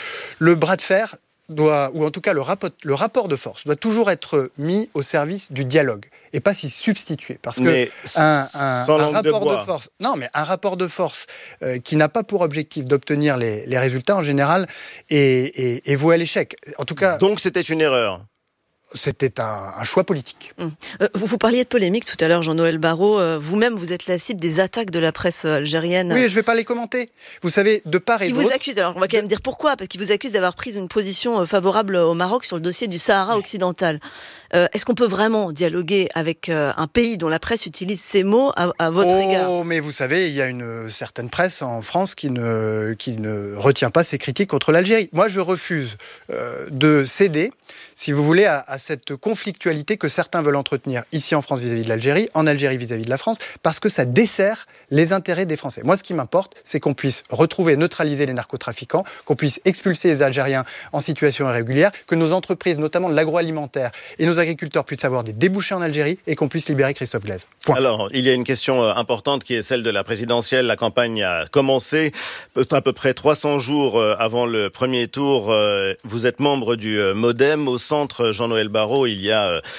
Le bras de fer doit, ou en tout cas le rapport, le rapport de force, doit toujours être mis au service du dialogue et pas s'y substituer. Parce que mais un, un, sans un langue rapport de, de force, non, mais un rapport de force euh, qui n'a pas pour objectif d'obtenir les, les résultats en général est, est, est voué à l'échec. En tout cas. Donc c'était une erreur. C'était un, un choix politique. Mmh. Euh, vous, vous parliez de polémique tout à l'heure, Jean-Noël Barrot. Euh, vous-même, vous êtes la cible des attaques de la presse algérienne. Oui, je ne vais pas les commenter. Vous savez, de part et d'autre... Qui vous accuse, alors on va quand même dire pourquoi, parce qu'ils vous accusent d'avoir pris une position favorable au Maroc sur le dossier du Sahara occidental. Euh, est-ce qu'on peut vraiment dialoguer avec euh, un pays dont la presse utilise ces mots à, à votre oh, égard ? Oh, mais vous savez, il y a une certaine presse en France qui ne, qui ne retient pas ses critiques contre l'Algérie. Moi, je refuse euh, de céder, si vous voulez, à, à cette conflictualité que certains veulent entretenir ici en France vis-à-vis de l'Algérie, en Algérie vis-à-vis de la France, parce que ça dessert les intérêts des Français. Moi, ce qui m'importe, c'est qu'on puisse retrouver, neutraliser les narcotrafiquants, qu'on puisse expulser les Algériens en situation irrégulière, que nos entreprises, notamment de l'agroalimentaire, et nos agriculteurs puissent avoir des débouchés en Algérie et qu'on puisse libérer Christophe Glaise. Point. Alors, il y a une question importante qui est celle de la présidentielle. La campagne a commencé à peu près trois cents jours avant le premier tour. Vous êtes membre du MoDem. Au centre, Jean-Noël Barrot, il y a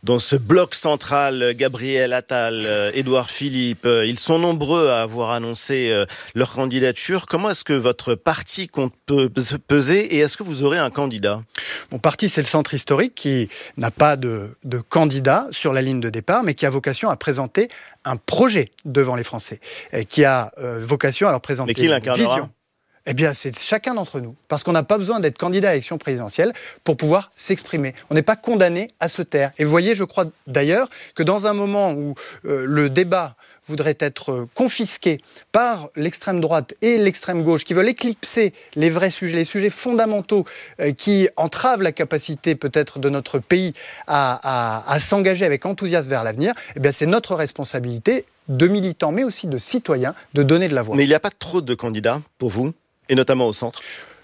dans ce bloc central, Gabriel Attal, Édouard Philippe, ils sont nombreux à avoir annoncé leur candidature. Comment est-ce que votre parti compte peser et est-ce que vous aurez un candidat ? Mon parti, c'est le Centre historique qui n'a pas de, de candidat sur la ligne de départ, mais qui a vocation à présenter un projet devant les Français, qui a euh, vocation à leur présenter mais qui une vision. Eh bien, c'est chacun d'entre nous. Parce qu'on n'a pas besoin d'être candidat à l'élection présidentielle pour pouvoir s'exprimer. On n'est pas condamné à se taire. Et vous voyez, je crois d'ailleurs que dans un moment où euh, le débat voudrait être confisqué par l'extrême droite et l'extrême gauche qui veulent éclipser les vrais sujets, les sujets fondamentaux euh, qui entravent la capacité peut-être de notre pays à, à, à s'engager avec enthousiasme vers l'avenir, eh bien, c'est notre responsabilité de militants, mais aussi de citoyens, de donner de la voix. Mais il n'y a pas trop de candidats pour vous ? Et notamment au centre,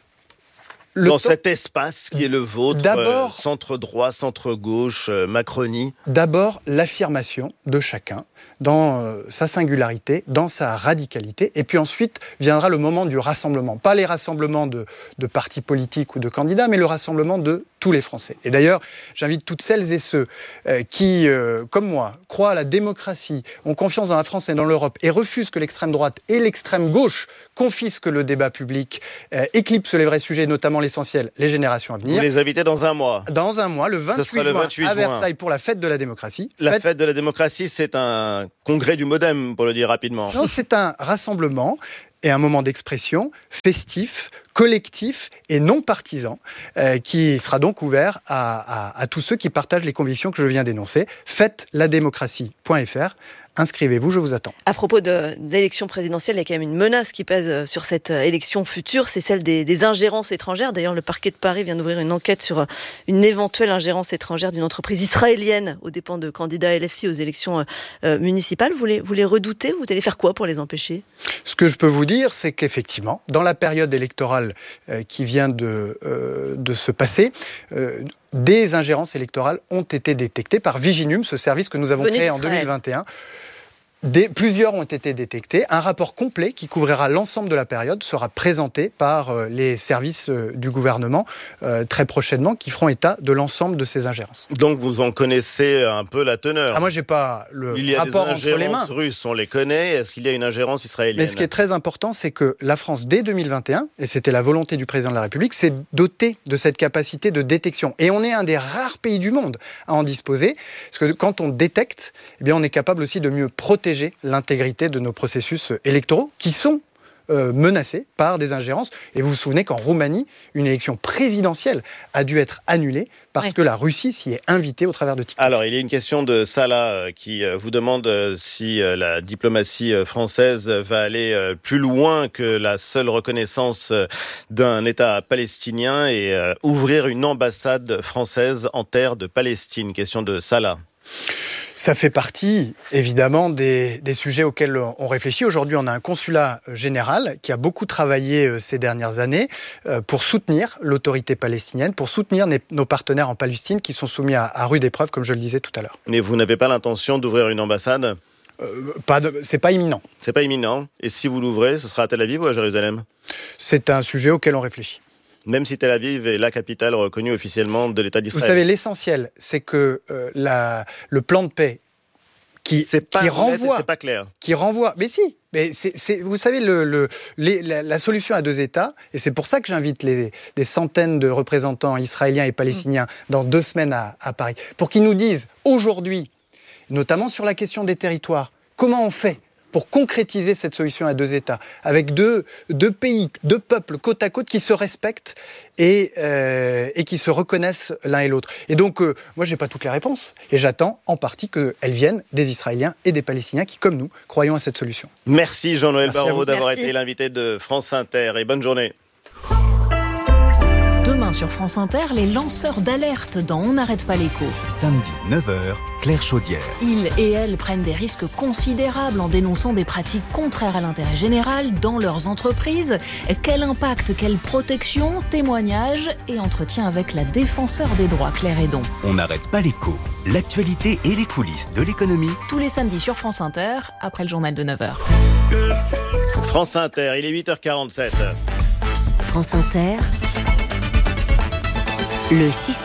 le dans temps... cet espace qui est le vôtre, euh, centre-droit, centre-gauche, euh, Macronie. D'abord, l'affirmation de chacun dans euh, sa singularité, dans sa radicalité. Et puis ensuite viendra le moment du rassemblement. Pas les rassemblements de, de partis politiques ou de candidats, mais le rassemblement de tous les Français. Et d'ailleurs, j'invite toutes celles et ceux euh, qui, euh, comme moi, croient à la démocratie, ont confiance dans la France et dans l'Europe, et refusent que l'extrême droite et l'extrême gauche confisquent le débat public, euh, éclipsent les vrais sujets, notamment l'essentiel, les générations à venir. Vous les invitez dans un mois. Dans un mois, le vingt-huit juin, à Versailles, pour la fête de la démocratie. La fête, fête de la démocratie, c'est un congrès du MoDem, pour le dire rapidement. Non, c'est un rassemblement et un moment d'expression festif, collectif et non partisan, euh, qui sera donc ouvert à, à, à tous ceux qui partagent les convictions que je viens d'énoncer. faites la démocratie point f r. Inscrivez-vous, je vous attends. À propos de, de l'élection présidentielle, il y a quand même une menace qui pèse sur cette élection future, c'est celle des, des ingérences étrangères. D'ailleurs, le parquet de Paris vient d'ouvrir une enquête sur une éventuelle ingérence étrangère d'une entreprise israélienne aux dépens de candidats L F I aux élections euh, municipales. Vous les, vous les redoutez ? Vous allez faire quoi pour les empêcher ? Ce que je peux vous dire, c'est qu'effectivement, dans la période électorale euh, qui vient de, euh, de se passer, euh, des ingérences électorales ont été détectées par Viginum, ce service que nous avons Venez créé en d'Israël. deux mille vingt et un. Des, plusieurs ont été détectés. Un rapport complet qui couvrira l'ensemble de la période sera présenté par euh, les services euh, du gouvernement euh, très prochainement, qui feront état de l'ensemble de ces ingérences. Donc vous en connaissez un peu la teneur. Ah, moi, j'ai pas le Il y a rapport des entre les mains. ingérences russes, on les connaît. Est-ce qu'il y a une ingérence israélienne ? Mais ce qui est très important, c'est que la France, dès deux mille vingt et un, et c'était la volonté du président de la République, s'est dotée de cette capacité de détection. Et on est un des rares pays du monde à en disposer, parce que quand on détecte, eh bien, on est capable aussi de mieux protéger l'intégrité de nos processus électoraux qui sont euh, menacés par des ingérences. Et vous vous souvenez qu'en Roumanie, une élection présidentielle a dû être annulée parce ouais. que la Russie s'y est invitée au travers de TikTok. Alors, il y a une question de Salah qui vous demande si la diplomatie française va aller plus loin que la seule reconnaissance d'un État palestinien et ouvrir une ambassade française en terre de Palestine. Question de Salah. Ça fait partie, évidemment, des, des sujets auxquels on réfléchit. Aujourd'hui, on a un consulat général qui a beaucoup travaillé ces dernières années pour soutenir l'autorité palestinienne, pour soutenir nos partenaires en Palestine qui sont soumis à, à rude épreuve, comme je le disais tout à l'heure. Mais vous n'avez pas l'intention d'ouvrir une ambassade ? euh, pas de, C'est pas imminent. C'est pas imminent. Et si vous l'ouvrez, ce sera à Tel Aviv ou à Jérusalem ? C'est un sujet auquel on réfléchit. Même si Tel Aviv est la capitale reconnue officiellement de l'État d'Israël. Vous savez, l'essentiel, c'est que euh, la, le plan de paix qui, c'est pas qui renvoie, c'est pas clair. qui renvoie, mais si, mais c'est, c'est, vous savez, le, le, les, la, la solution à deux États, et c'est pour ça que j'invite les, des centaines de représentants israéliens et palestiniens mmh. dans deux semaines à, à Paris, pour qu'ils nous disent aujourd'hui, notamment sur la question des territoires, comment on fait pour concrétiser cette solution à deux États, avec deux, deux pays, deux peuples côte à côte qui se respectent et, euh, et qui se reconnaissent l'un et l'autre. Et donc, euh, moi, je n'ai pas toutes les réponses. Et j'attends en partie qu'elles viennent des Israéliens et des Palestiniens qui, comme nous, croyons à cette solution. Merci Jean-Noël Merci Barrot d'avoir Merci. été l'invité de France Inter. Et bonne journée. Demain sur France Inter, les lanceurs d'alerte dans On n'arrête pas l'écho. Samedi neuf heures, Claire Chaudière. Ils et elles prennent des risques considérables en dénonçant des pratiques contraires à l'intérêt général dans leurs entreprises. Quel impact, quelle protection, témoignages et entretien avec la défenseur des droits, Claire Hédon. On n'arrête pas l'écho. L'actualité et les coulisses de l'économie. Tous les samedis sur France Inter, après le journal de neuf heures. France Inter, il est huit heures quarante-sept. France Inter, le six neuf.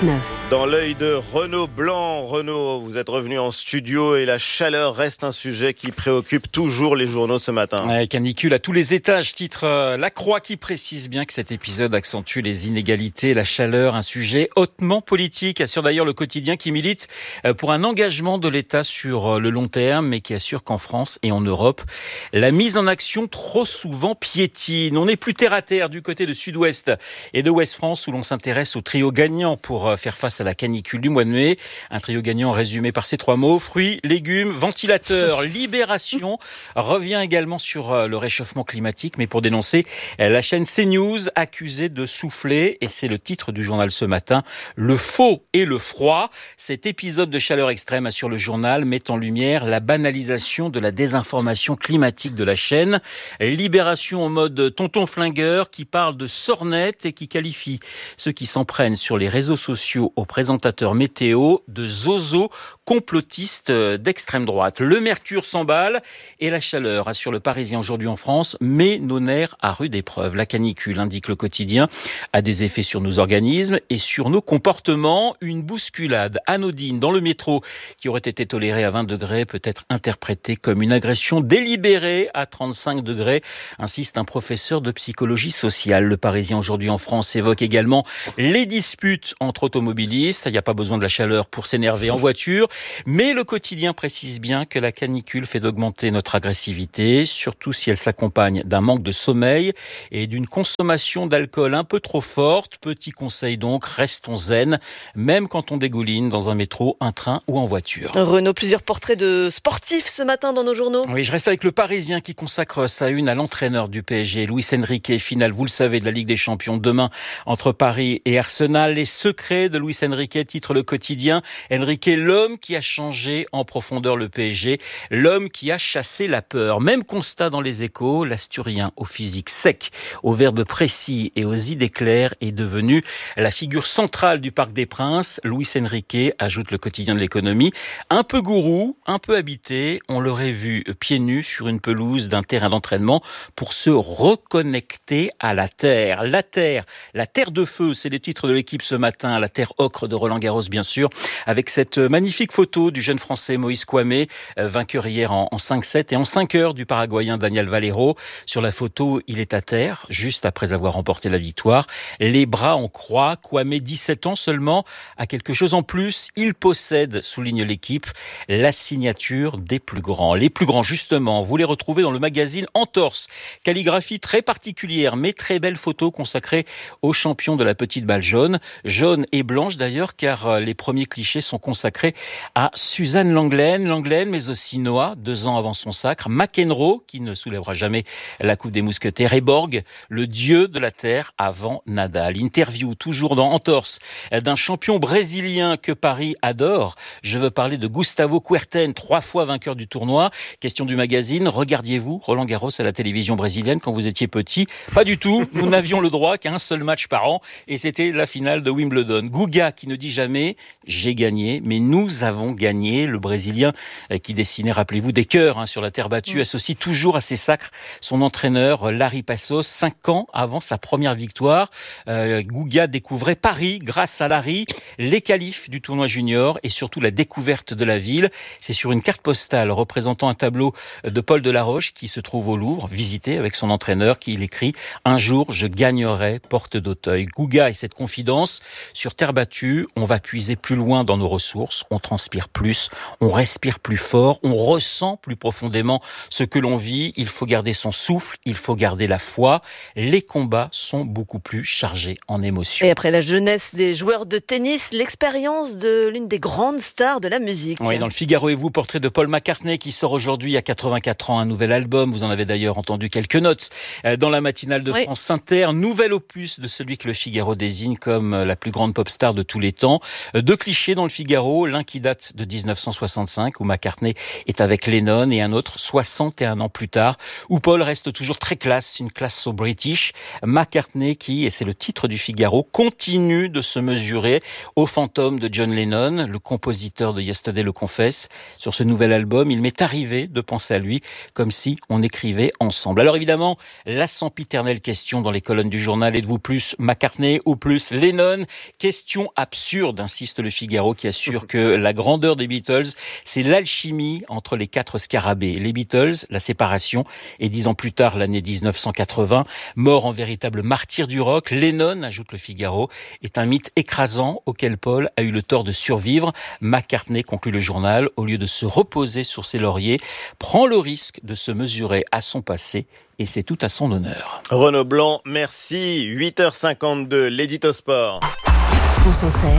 Dans l'œil de Renaud Blanc. Renaud, vous êtes revenu en studio et la chaleur reste un sujet qui préoccupe toujours les journaux ce matin. Ouais, canicule à tous les étages, titre euh, La Croix qui précise bien que cet épisode accentue les inégalités, la chaleur, un sujet hautement politique, assure d'ailleurs le quotidien qui milite pour un engagement de l'État sur le long terme, mais qui assure qu'en France et en Europe, la mise en action trop souvent piétine. On n'est plus terre à terre du côté de Sud-Ouest et de Ouest-France où l'on s'intéresse au trio gagnant pour faire face à la canicule du mois de mai. Un trio gagnant résumé par ces trois mots: fruits, légumes, ventilateurs. Libération revient également sur le réchauffement climatique, mais pour dénoncer la chaîne CNews accusée de souffler, et c'est le titre du journal ce matin, le faux et le froid. Cet épisode de chaleur extrême, assure le journal, met en lumière la banalisation de la désinformation climatique de la chaîne. Libération en mode tonton flingueur qui parle de sornettes et qui qualifie ceux qui s'en prennent sur les réseaux sociaux aux présentateurs météo de zozo complotistes d'extrême droite. Le mercure s'emballe et la chaleur, assure le Parisien aujourd'hui en France, met nos nerfs à rude épreuve. La canicule, indique le quotidien, a des effets sur nos organismes et sur nos comportements. Une bousculade anodine dans le métro qui aurait été tolérée à vingt degrés peut être interprétée comme une agression délibérée à trente-cinq degrés, insiste un professeur de psychologie sociale. Le Parisien aujourd'hui en France évoque également les disputes entre automobilistes. Il n'y a pas besoin de la chaleur pour s'énerver en voiture, mais le quotidien précise bien que la canicule fait d'augmenter notre agressivité, surtout si elle s'accompagne d'un manque de sommeil et d'une consommation d'alcool un peu trop forte. Petit conseil donc, restons zen, même quand on dégouline dans un métro, un train ou en voiture. Renaud, plusieurs portraits de sportifs ce matin dans nos journaux. Oui, je reste avec le Parisien qui consacre sa une à l'entraîneur du P S G, Luis Enrique. Finale, vous le savez, de la Ligue des Champions demain entre Paris et Arsenal. Les secrets de Luis Enrique, titre le quotidien. Enrique, l'homme qui a changé en profondeur le P S G, l'homme qui a chassé la peur. Même constat dans les Échos, l'Asturien au physique sec, aux verbes précis et aux idées claires est devenu la figure centrale du Parc des Princes. Luis Enrique, ajoute le quotidien de l'économie, un peu gourou, un peu habité, on l'aurait vu pieds nus sur une pelouse d'un terrain d'entraînement pour se reconnecter à la terre. La terre, la terre de feu, c'est les titres de l'équipe ce matin, la terre ocre de Roland Garros bien sûr, avec cette magnifique photo du jeune Français Moïse Kouamé, vainqueur hier en, en cinq sept et en cinq heures du Paraguayen Daniel Valero. Sur la photo, il est à terre, juste après avoir remporté la victoire. Les bras en croix, Kouamé, dix-sept ans seulement, a quelque chose en plus. Il possède, souligne l'équipe, la signature des plus grands. Les plus grands, justement, vous les retrouvez dans le magazine Entorse. Calligraphie très particulière, mais très belle photo consacrée aux champions de la petite balle jaune. Jaune et blanche d'ailleurs, car les premiers clichés sont consacrés à Suzanne Lenglen, Lenglen, mais aussi Noah, deux ans avant son sacre, McEnroe, qui ne soulèvera jamais la Coupe des Mousquetaires, et Borg, le dieu de la terre avant Nadal. Interview, toujours dans Entorse, d'un champion brésilien que Paris adore. Je veux parler de Gustavo Kuerten, trois fois vainqueur du tournoi. Question du magazine, regardiez-vous Roland Garros à la télévision brésilienne quand vous étiez petit? Pas du tout, nous n'avions le droit qu'à un seul match par an, et c'était la finale de Wimbledon. Guga qui ne dit jamais « j'ai gagné », mais nous avons gagné. Le Brésilien qui dessinait, rappelez-vous, des cœurs hein, sur la terre battue, associe toujours à ses sacres son entraîneur Larry Passos. Cinq ans avant sa première victoire, euh, Guga découvrait Paris grâce à Larry, les qualifs du tournoi junior et surtout la découverte de la ville. C'est sur une carte postale représentant un tableau de Paul Delaroche qui se trouve au Louvre, visité avec son entraîneur, qu'il écrit « Un jour, je gagnerai Porte d'Auteuil ». Guga et cette confidence, sur terre battue, on va puiser plus loin dans nos ressources, on transpire plus, on respire plus fort, on ressent plus profondément ce que l'on vit. Il faut garder son souffle, il faut garder la foi. Les combats sont beaucoup plus chargés en émotions. Et après la jeunesse des joueurs de tennis, l'expérience de l'une des grandes stars de la musique. Oui, dans le Figaro et vous, portrait de Paul McCartney qui sort aujourd'hui à quatre-vingt-quatre ans un nouvel album. Vous en avez d'ailleurs entendu quelques notes dans la matinale de oui. France Inter. Nouvel opus de celui que le Figaro désigne comme la plus grande pop star de tous les temps. Deux clichés dans le Figaro, l'un qui date de dix-neuf cent soixante-cinq où McCartney est avec Lennon et un autre soixante et un ans plus tard où Paul reste toujours très classe, une classe so british. McCartney qui, et c'est le titre du Figaro, continue de se mesurer au fantôme de John Lennon. Le compositeur de Yesterday le confesse. Sur ce nouvel album, il m'est arrivé de penser à lui comme si on écrivait ensemble. Alors évidemment, la sempiternelle question dans les colonnes du journal, êtes-vous plus McCartney ou plus Lennon? Question absurde, insiste le Figaro, qui assure que la grandeur des Beatles, c'est l'alchimie entre les quatre scarabées. Les Beatles, la séparation, et dix ans plus tard, l'année dix-neuf cent quatre-vingts, mort en véritable martyr du rock, Lennon, ajoute le Figaro, est un mythe écrasant auquel Paul a eu le tort de survivre. McCartney, conclut le journal, au lieu de se reposer sur ses lauriers, prend le risque de se mesurer à son passé, et c'est tout à son honneur. Renaud Blanc, merci. huit heures cinquante-deux, l'édito sport. France Inter,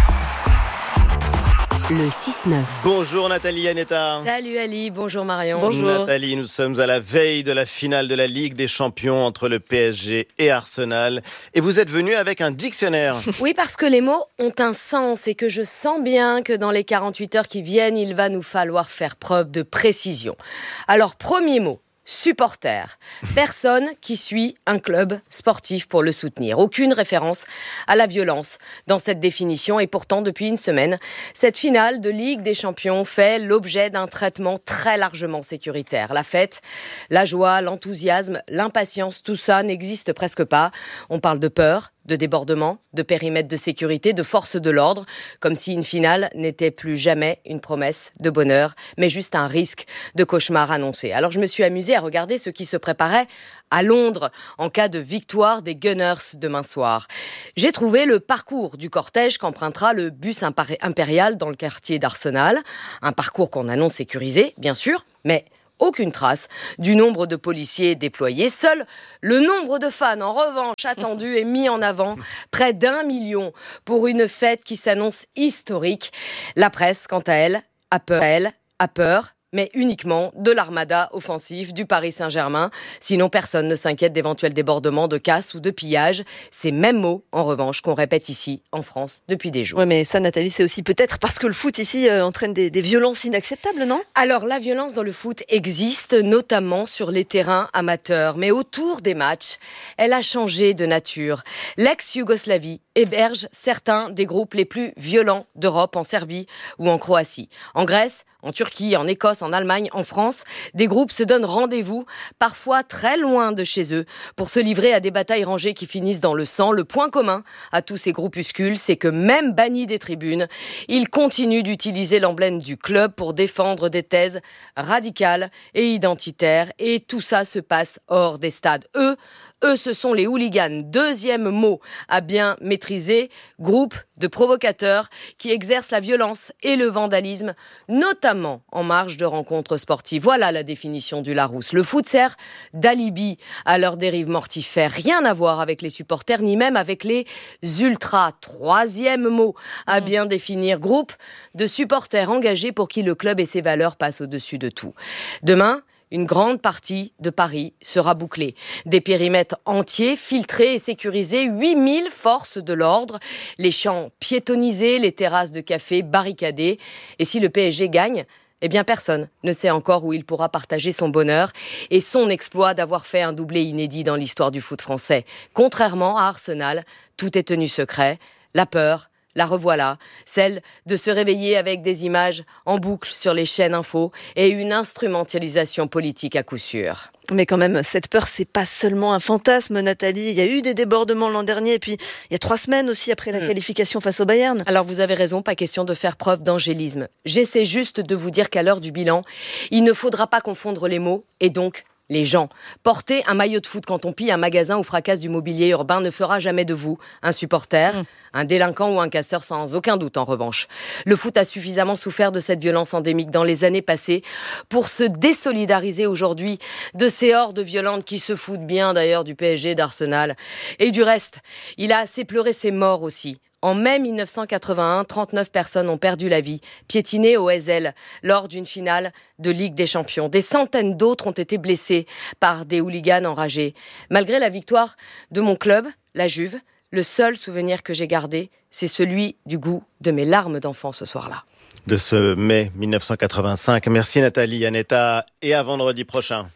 le six neuf. Bonjour Nathalie Yanetta. Salut Ali, bonjour Marion. Bonjour. Nathalie, nous sommes à la veille de la finale de la Ligue des Champions entre le P S G et Arsenal. Et vous êtes venu avec un dictionnaire. Oui, parce que les mots ont un sens et que je sens bien que dans les quarante-huit heures qui viennent, il va nous falloir faire preuve de précision. Alors, premier mot. Supporter. Personne qui suit un club sportif pour le soutenir. Aucune référence à la violence dans cette définition. Et pourtant, depuis une semaine, cette finale de Ligue des Champions fait l'objet d'un traitement très largement sécuritaire. La fête, la joie, l'enthousiasme, l'impatience, tout ça n'existe presque pas. On parle de peur, de débordement, de périmètre de sécurité, de force de l'ordre, comme si une finale n'était plus jamais une promesse de bonheur, mais juste un risque de cauchemar annoncé. Alors je me suis amusée à regarder ce qui se préparait à Londres en cas de victoire des Gunners demain soir. J'ai trouvé le parcours du cortège qu'empruntera le bus impérial dans le quartier d'Arsenal, un parcours qu'on annonce sécurisé, bien sûr, mais aucune trace du nombre de policiers déployés. Seul le nombre de fans, en revanche, attendu est mis en avant. Près d'un million pour une fête qui s'annonce historique. La presse, quant à elle, a peur, elle, a peur mais uniquement de l'armada offensif du Paris Saint-Germain. Sinon, personne ne s'inquiète d'éventuels débordements, de casse ou de pillage. Ces mêmes mots, en revanche, qu'on répète ici, en France, depuis des jours. Oui, mais ça, Nathalie, c'est aussi peut-être parce que le foot, ici, euh, entraîne des, des violences inacceptables, non ? Alors, la violence dans le foot existe, notamment sur les terrains amateurs. Mais autour des matchs, elle a changé de nature. L'ex-Yougoslavie héberge certains des groupes les plus violents d'Europe, en Serbie ou en Croatie. En Grèce, en Turquie, en Écosse, en Allemagne, en France, des groupes se donnent rendez-vous, parfois très loin de chez eux, pour se livrer à des batailles rangées qui finissent dans le sang. Le point commun à tous ces groupuscules, c'est que même bannis des tribunes, ils continuent d'utiliser l'emblème du club pour défendre des thèses radicales et identitaires. Et tout ça se passe hors des stades. Eux, Eux, ce sont les hooligans. Deuxième mot à bien maîtriser, groupe de provocateurs qui exercent la violence et le vandalisme, notamment en marge de rencontres sportives. Voilà la définition du Larousse. Le foot sert d'alibi à leur dérive mortifère. Rien à voir avec les supporters, ni même avec les ultras. Troisième mot à bien définir, groupe de supporters engagés pour qui le club et ses valeurs passent au-dessus de tout. Demain, une grande partie de Paris sera bouclée. Des périmètres entiers, filtrés et sécurisés, huit mille forces de l'ordre, les champs piétonnisés, les terrasses de café barricadées. Et si le P S G gagne, eh bien personne ne sait encore où il pourra partager son bonheur et son exploit d'avoir fait un doublé inédit dans l'histoire du foot français. Contrairement à Arsenal, tout est tenu secret. La peur, la revoilà, celle de se réveiller avec des images en boucle sur les chaînes info et une instrumentalisation politique à coup sûr. Mais quand même, cette peur, c'est pas seulement un fantasme, Nathalie. Il y a eu des débordements l'an dernier, et puis il y a trois semaines aussi après la mmh. qualification face au Bayern. Alors vous avez raison, pas question de faire preuve d'angélisme. J'essaie juste de vous dire qu'à l'heure du bilan, il ne faudra pas confondre les mots et donc les gens. Porter un maillot de foot quand on pille un magasin ou fracasse du mobilier urbain ne fera jamais de vous un supporter, mmh. un délinquant ou un casseur sans aucun doute en revanche. Le foot a suffisamment souffert de cette violence endémique dans les années passées pour se désolidariser aujourd'hui de ces hordes violentes qui se foutent bien d'ailleurs du P S G, d'Arsenal et du reste. Il a assez pleuré ses morts aussi. En mai mille neuf cent quatre-vingt-un, trente-neuf personnes ont perdu la vie, piétinées au Heysel, lors d'une finale de Ligue des Champions. Des centaines d'autres ont été blessés par des hooligans enragés. Malgré la victoire de mon club, la Juve, le seul souvenir que j'ai gardé, c'est celui du goût de mes larmes d'enfant ce soir-là. De ce mai mille neuf cent quatre-vingt-cinq. Merci Nathalie Yanetta et à vendredi prochain.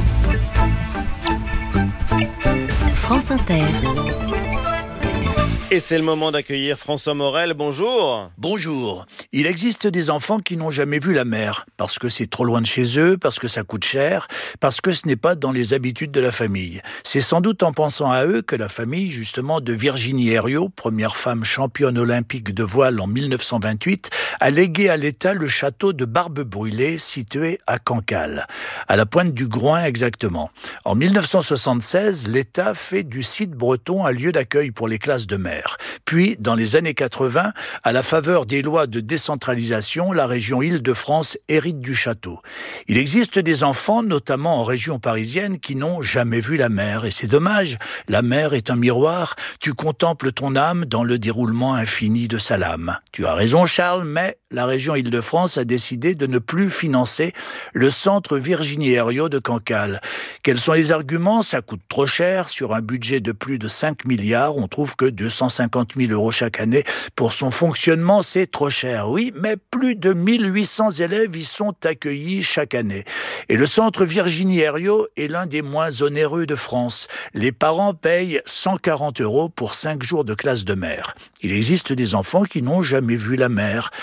France Inter. Et c'est le moment d'accueillir François Morel. Bonjour. Bonjour. Il existe des enfants qui n'ont jamais vu la mer, parce que c'est trop loin de chez eux, parce que ça coûte cher, parce que ce n'est pas dans les habitudes de la famille. C'est sans doute en pensant à eux que la famille, justement, de Virginie Herriot, première femme championne olympique de voile en mille neuf cent vingt-huit, a légué à l'État le château de Barbe-Brûlée, situé à Cancale, à la pointe du Groin exactement. En mille neuf cent soixante-seize, l'État fait du site breton un lieu d'accueil pour les classes de mer. Puis, dans les années quatre-vingts, à la faveur des lois de décentralisation, la région Île-de-France hérite du château. Il existe des enfants, notamment en région parisienne, qui n'ont jamais vu la mer. Et c'est dommage, la mer est un miroir. Tu contemples ton âme dans le déroulement infini de sa lame. Tu as raison, Charles, mais la région Île-de-France a décidé de ne plus financer le centre Virginie Herriot de Cancale. Quels sont les arguments ? Ça coûte trop cher. Sur un budget de plus de cinq milliards, on trouve que deux cent cinquante mille euros chaque année pour son fonctionnement, c'est trop cher. Oui, mais plus de mille huit cents élèves y sont accueillis chaque année. Et le centre Virginie Herriot est l'un des moins onéreux de France. Les parents payent cent quarante euros pour cinq jours de classe de mer. Il existe des enfants qui n'ont jamais vu la mer.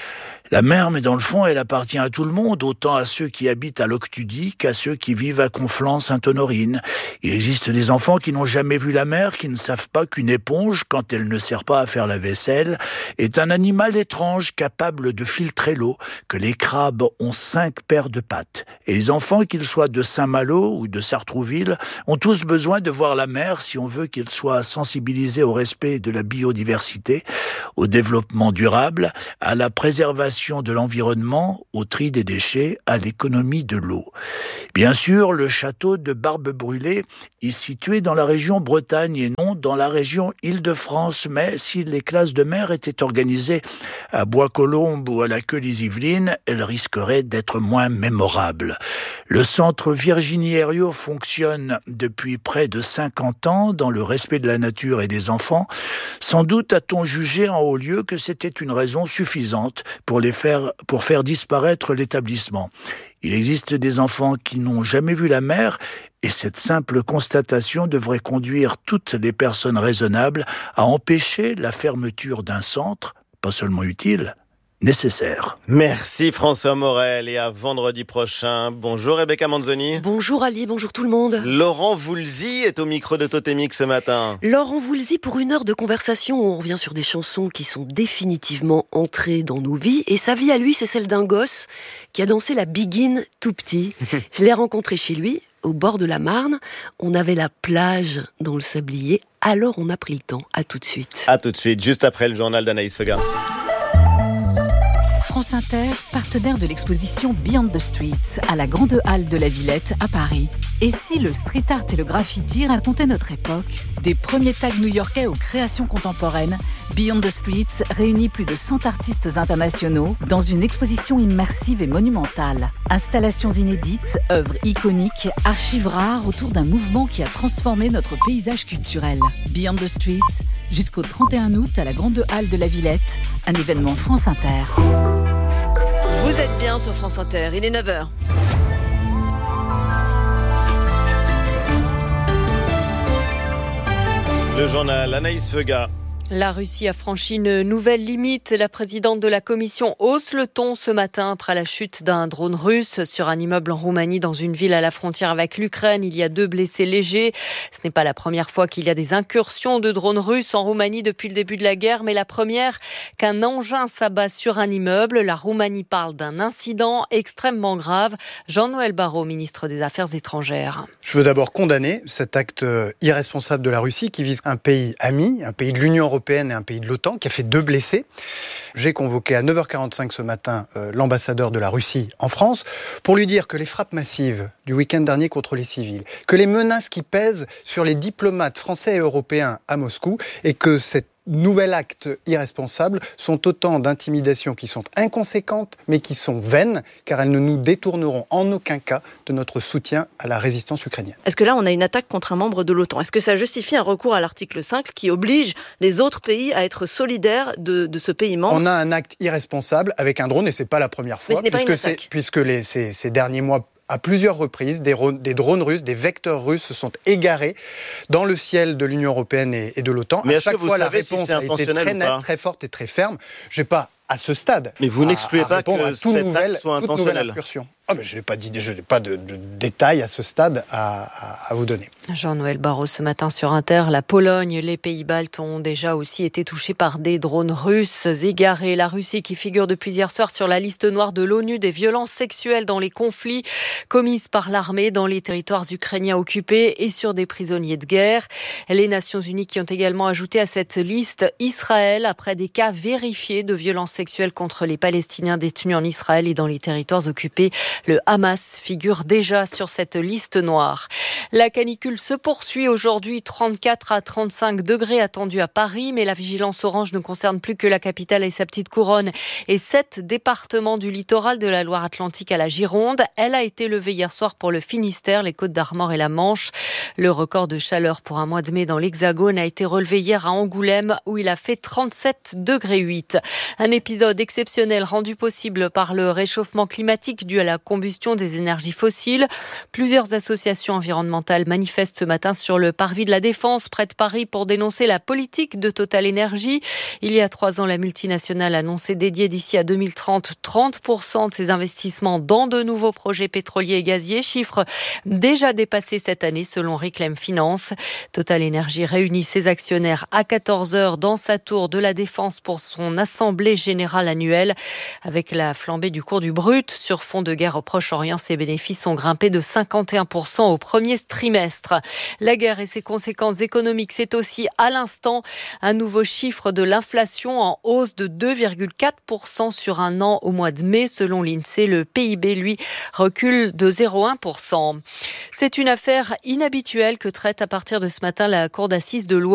La mer, mais dans le fond, elle appartient à tout le monde, autant à ceux qui habitent à Loctudie qu'à ceux qui vivent à Conflans-Sainte-Honorine. Il existe des enfants qui n'ont jamais vu la mer, qui ne savent pas qu'une éponge, quand elle ne sert pas à faire la vaisselle, est un animal étrange capable de filtrer l'eau, que les crabes ont cinq paires de pattes. Et les enfants, qu'ils soient de Saint-Malo ou de Sartrouville, ont tous besoin de voir la mer si on veut qu'ils soient sensibilisés au respect de la biodiversité, au développement durable, à la préservation de l'environnement, au tri des déchets, à l'économie de l'eau. Bien sûr, le château de Barbe-Brûlée est situé dans la région Bretagne et non dans la région Île-de-France, mais si les classes de mer étaient organisées à Bois-Colombes ou à la Queue-les-Yvelines, elles risqueraient d'être moins mémorables. Le centre Virginie Herriot fonctionne depuis près de cinquante ans dans le respect de la nature et des enfants. Sans doute a-t-on jugé en haut lieu que c'était une raison suffisante pour les faire, pour faire disparaître l'établissement. Il existe des enfants qui n'ont jamais vu la mer et cette simple constatation devrait conduire toutes les personnes raisonnables à empêcher la fermeture d'un centre, pas seulement utile, nécessaire. Merci François Morel et à vendredi prochain. Bonjour Rebecca Manzoni. Bonjour Ali, bonjour tout le monde. Laurent Voulzy est au micro de Totémique ce matin. Laurent Voulzy pour une heure de conversation où on revient sur des chansons qui sont définitivement entrées dans nos vies. Et sa vie à lui, c'est celle d'un gosse qui a dansé la Biguine tout petit. Je l'ai rencontré chez lui, au bord de la Marne. On avait la plage dans le sablier. Alors on a pris le temps. À tout de suite. À tout de suite, juste après le journal d'Anaïs Fega. France Inter, partenaire de l'exposition Beyond the Streets à la Grande Halle de la Villette à Paris. Et si le street art et le graffiti racontaient notre époque ? Des premiers tags new-yorkais aux créations contemporaines, Beyond the Streets réunit plus de cent artistes internationaux dans une exposition immersive et monumentale. Installations inédites, œuvres iconiques, archives rares autour d'un mouvement qui a transformé notre paysage culturel. Beyond the Streets, jusqu'au trente et un août à la Grande Halle de la Villette, un événement France Inter. Vous êtes bien sur France Inter, il est neuf heures. Le journal Anaïs Fega. La Russie a franchi une nouvelle limite. La présidente de la Commission hausse le ton ce matin après la chute d'un drone russe sur un immeuble en Roumanie dans une ville à la frontière avec l'Ukraine. Il y a deux blessés légers. Ce n'est pas la première fois qu'il y a des incursions de drones russes en Roumanie depuis le début de la guerre, mais la première qu'un engin s'abat sur un immeuble. La Roumanie parle d'un incident extrêmement grave. Jean-Noël Barrot, ministre des Affaires étrangères. Je veux d'abord condamner cet acte irresponsable de la Russie qui vise un pays ami, un pays de l'Union européenne européenne et un pays de l'OTAN, qui a fait deux blessés. J'ai convoqué à neuf heures quarante-cinq ce matin euh, l'ambassadeur de la Russie en France pour lui dire que les frappes massives du week-end dernier contre les civils, que les menaces qui pèsent sur les diplomates français et européens à Moscou, et que cette nouvel acte irresponsable sont autant d'intimidations qui sont inconséquentes mais qui sont vaines car elles ne nous détourneront en aucun cas de notre soutien à la résistance ukrainienne. Est-ce que là on a une attaque contre un membre de l'OTAN ? Est-ce que ça justifie un recours à l'article cinq qui oblige les autres pays à être solidaires de, de ce pays membre ? On a un acte irresponsable avec un drone et c'est pas la première fois mais ce n'est pas puisque, une attaque. c'est, puisque les, ces, ces derniers mois à plusieurs reprises, des, des drones russes, des vecteurs russes se sont égarés dans le ciel de l'Union européenne et, et de l'OTAN. Mais à est-ce chaque que vous fois, la savez si réponse c'est a été intentionnel très ou nette, pas très forte et très ferme. Je n'ai pas, à ce stade, mais vous n'excluez pas que à toute nouvelle, soit toute nouvelle intentionnel. incursion. Oh, mais je n'ai pas d'idée, je n'ai pas de, de détails à ce stade à, à, à vous donner. Jean-Noël Barrot ce matin sur Inter, la Pologne, les Pays-Baltes ont déjà aussi été touchés par des drones russes égarés. La Russie qui figure depuis hier soir sur la liste noire de l'ONU des violences sexuelles dans les conflits commises par l'armée dans les territoires ukrainiens occupés et sur des prisonniers de guerre. Les Nations Unies qui ont également ajouté à cette liste Israël après des cas vérifiés de violences sexuelles contre les Palestiniens détenus en Israël et dans les territoires occupés. Le Hamas figure déjà sur cette liste noire. La canicule se poursuit aujourd'hui, trente-quatre à trente-cinq degrés attendus à Paris, mais la vigilance orange ne concerne plus que la capitale et sa petite couronne et sept départements du littoral de la Loire-Atlantique à la Gironde. Elle a été levée hier soir pour le Finistère, les Côtes-d'Armor et la Manche. Le record de chaleur pour un mois de mai dans l'Hexagone a été relevé hier à Angoulême où il a fait trente-sept degrés huit. Un épisode exceptionnel rendu possible par le réchauffement climatique dû à la combustion des énergies fossiles. Plusieurs associations environnementales manifestent ce matin sur le parvis de la Défense près de Paris pour dénoncer la politique de Total Énergie. Il y a trois ans, la multinationale annonçait dédier d'ici à deux mille trente trente pour cent de ses investissements dans de nouveaux projets pétroliers et gaziers, chiffre déjà dépassé cette année selon Reclaim Finance. Total Énergie réunit ses actionnaires à quatorze heures dans sa tour de la Défense pour son assemblée générale annuelle. Avec la flambée du cours du brut sur fond de guerre au Proche-Orient, ses bénéfices ont grimpé de cinquante et un pour cent au premier trimestre. La guerre et ses conséquences économiques, c'est aussi à l'instant un nouveau chiffre de l'inflation en hausse de deux virgule quatre pour cent sur un an au mois de mai. Selon l'INSEE, le P I B, lui, recule de zéro virgule un pour cent. C'est une affaire inhabituelle que traite à partir de ce matin la Cour d'assises de Loire.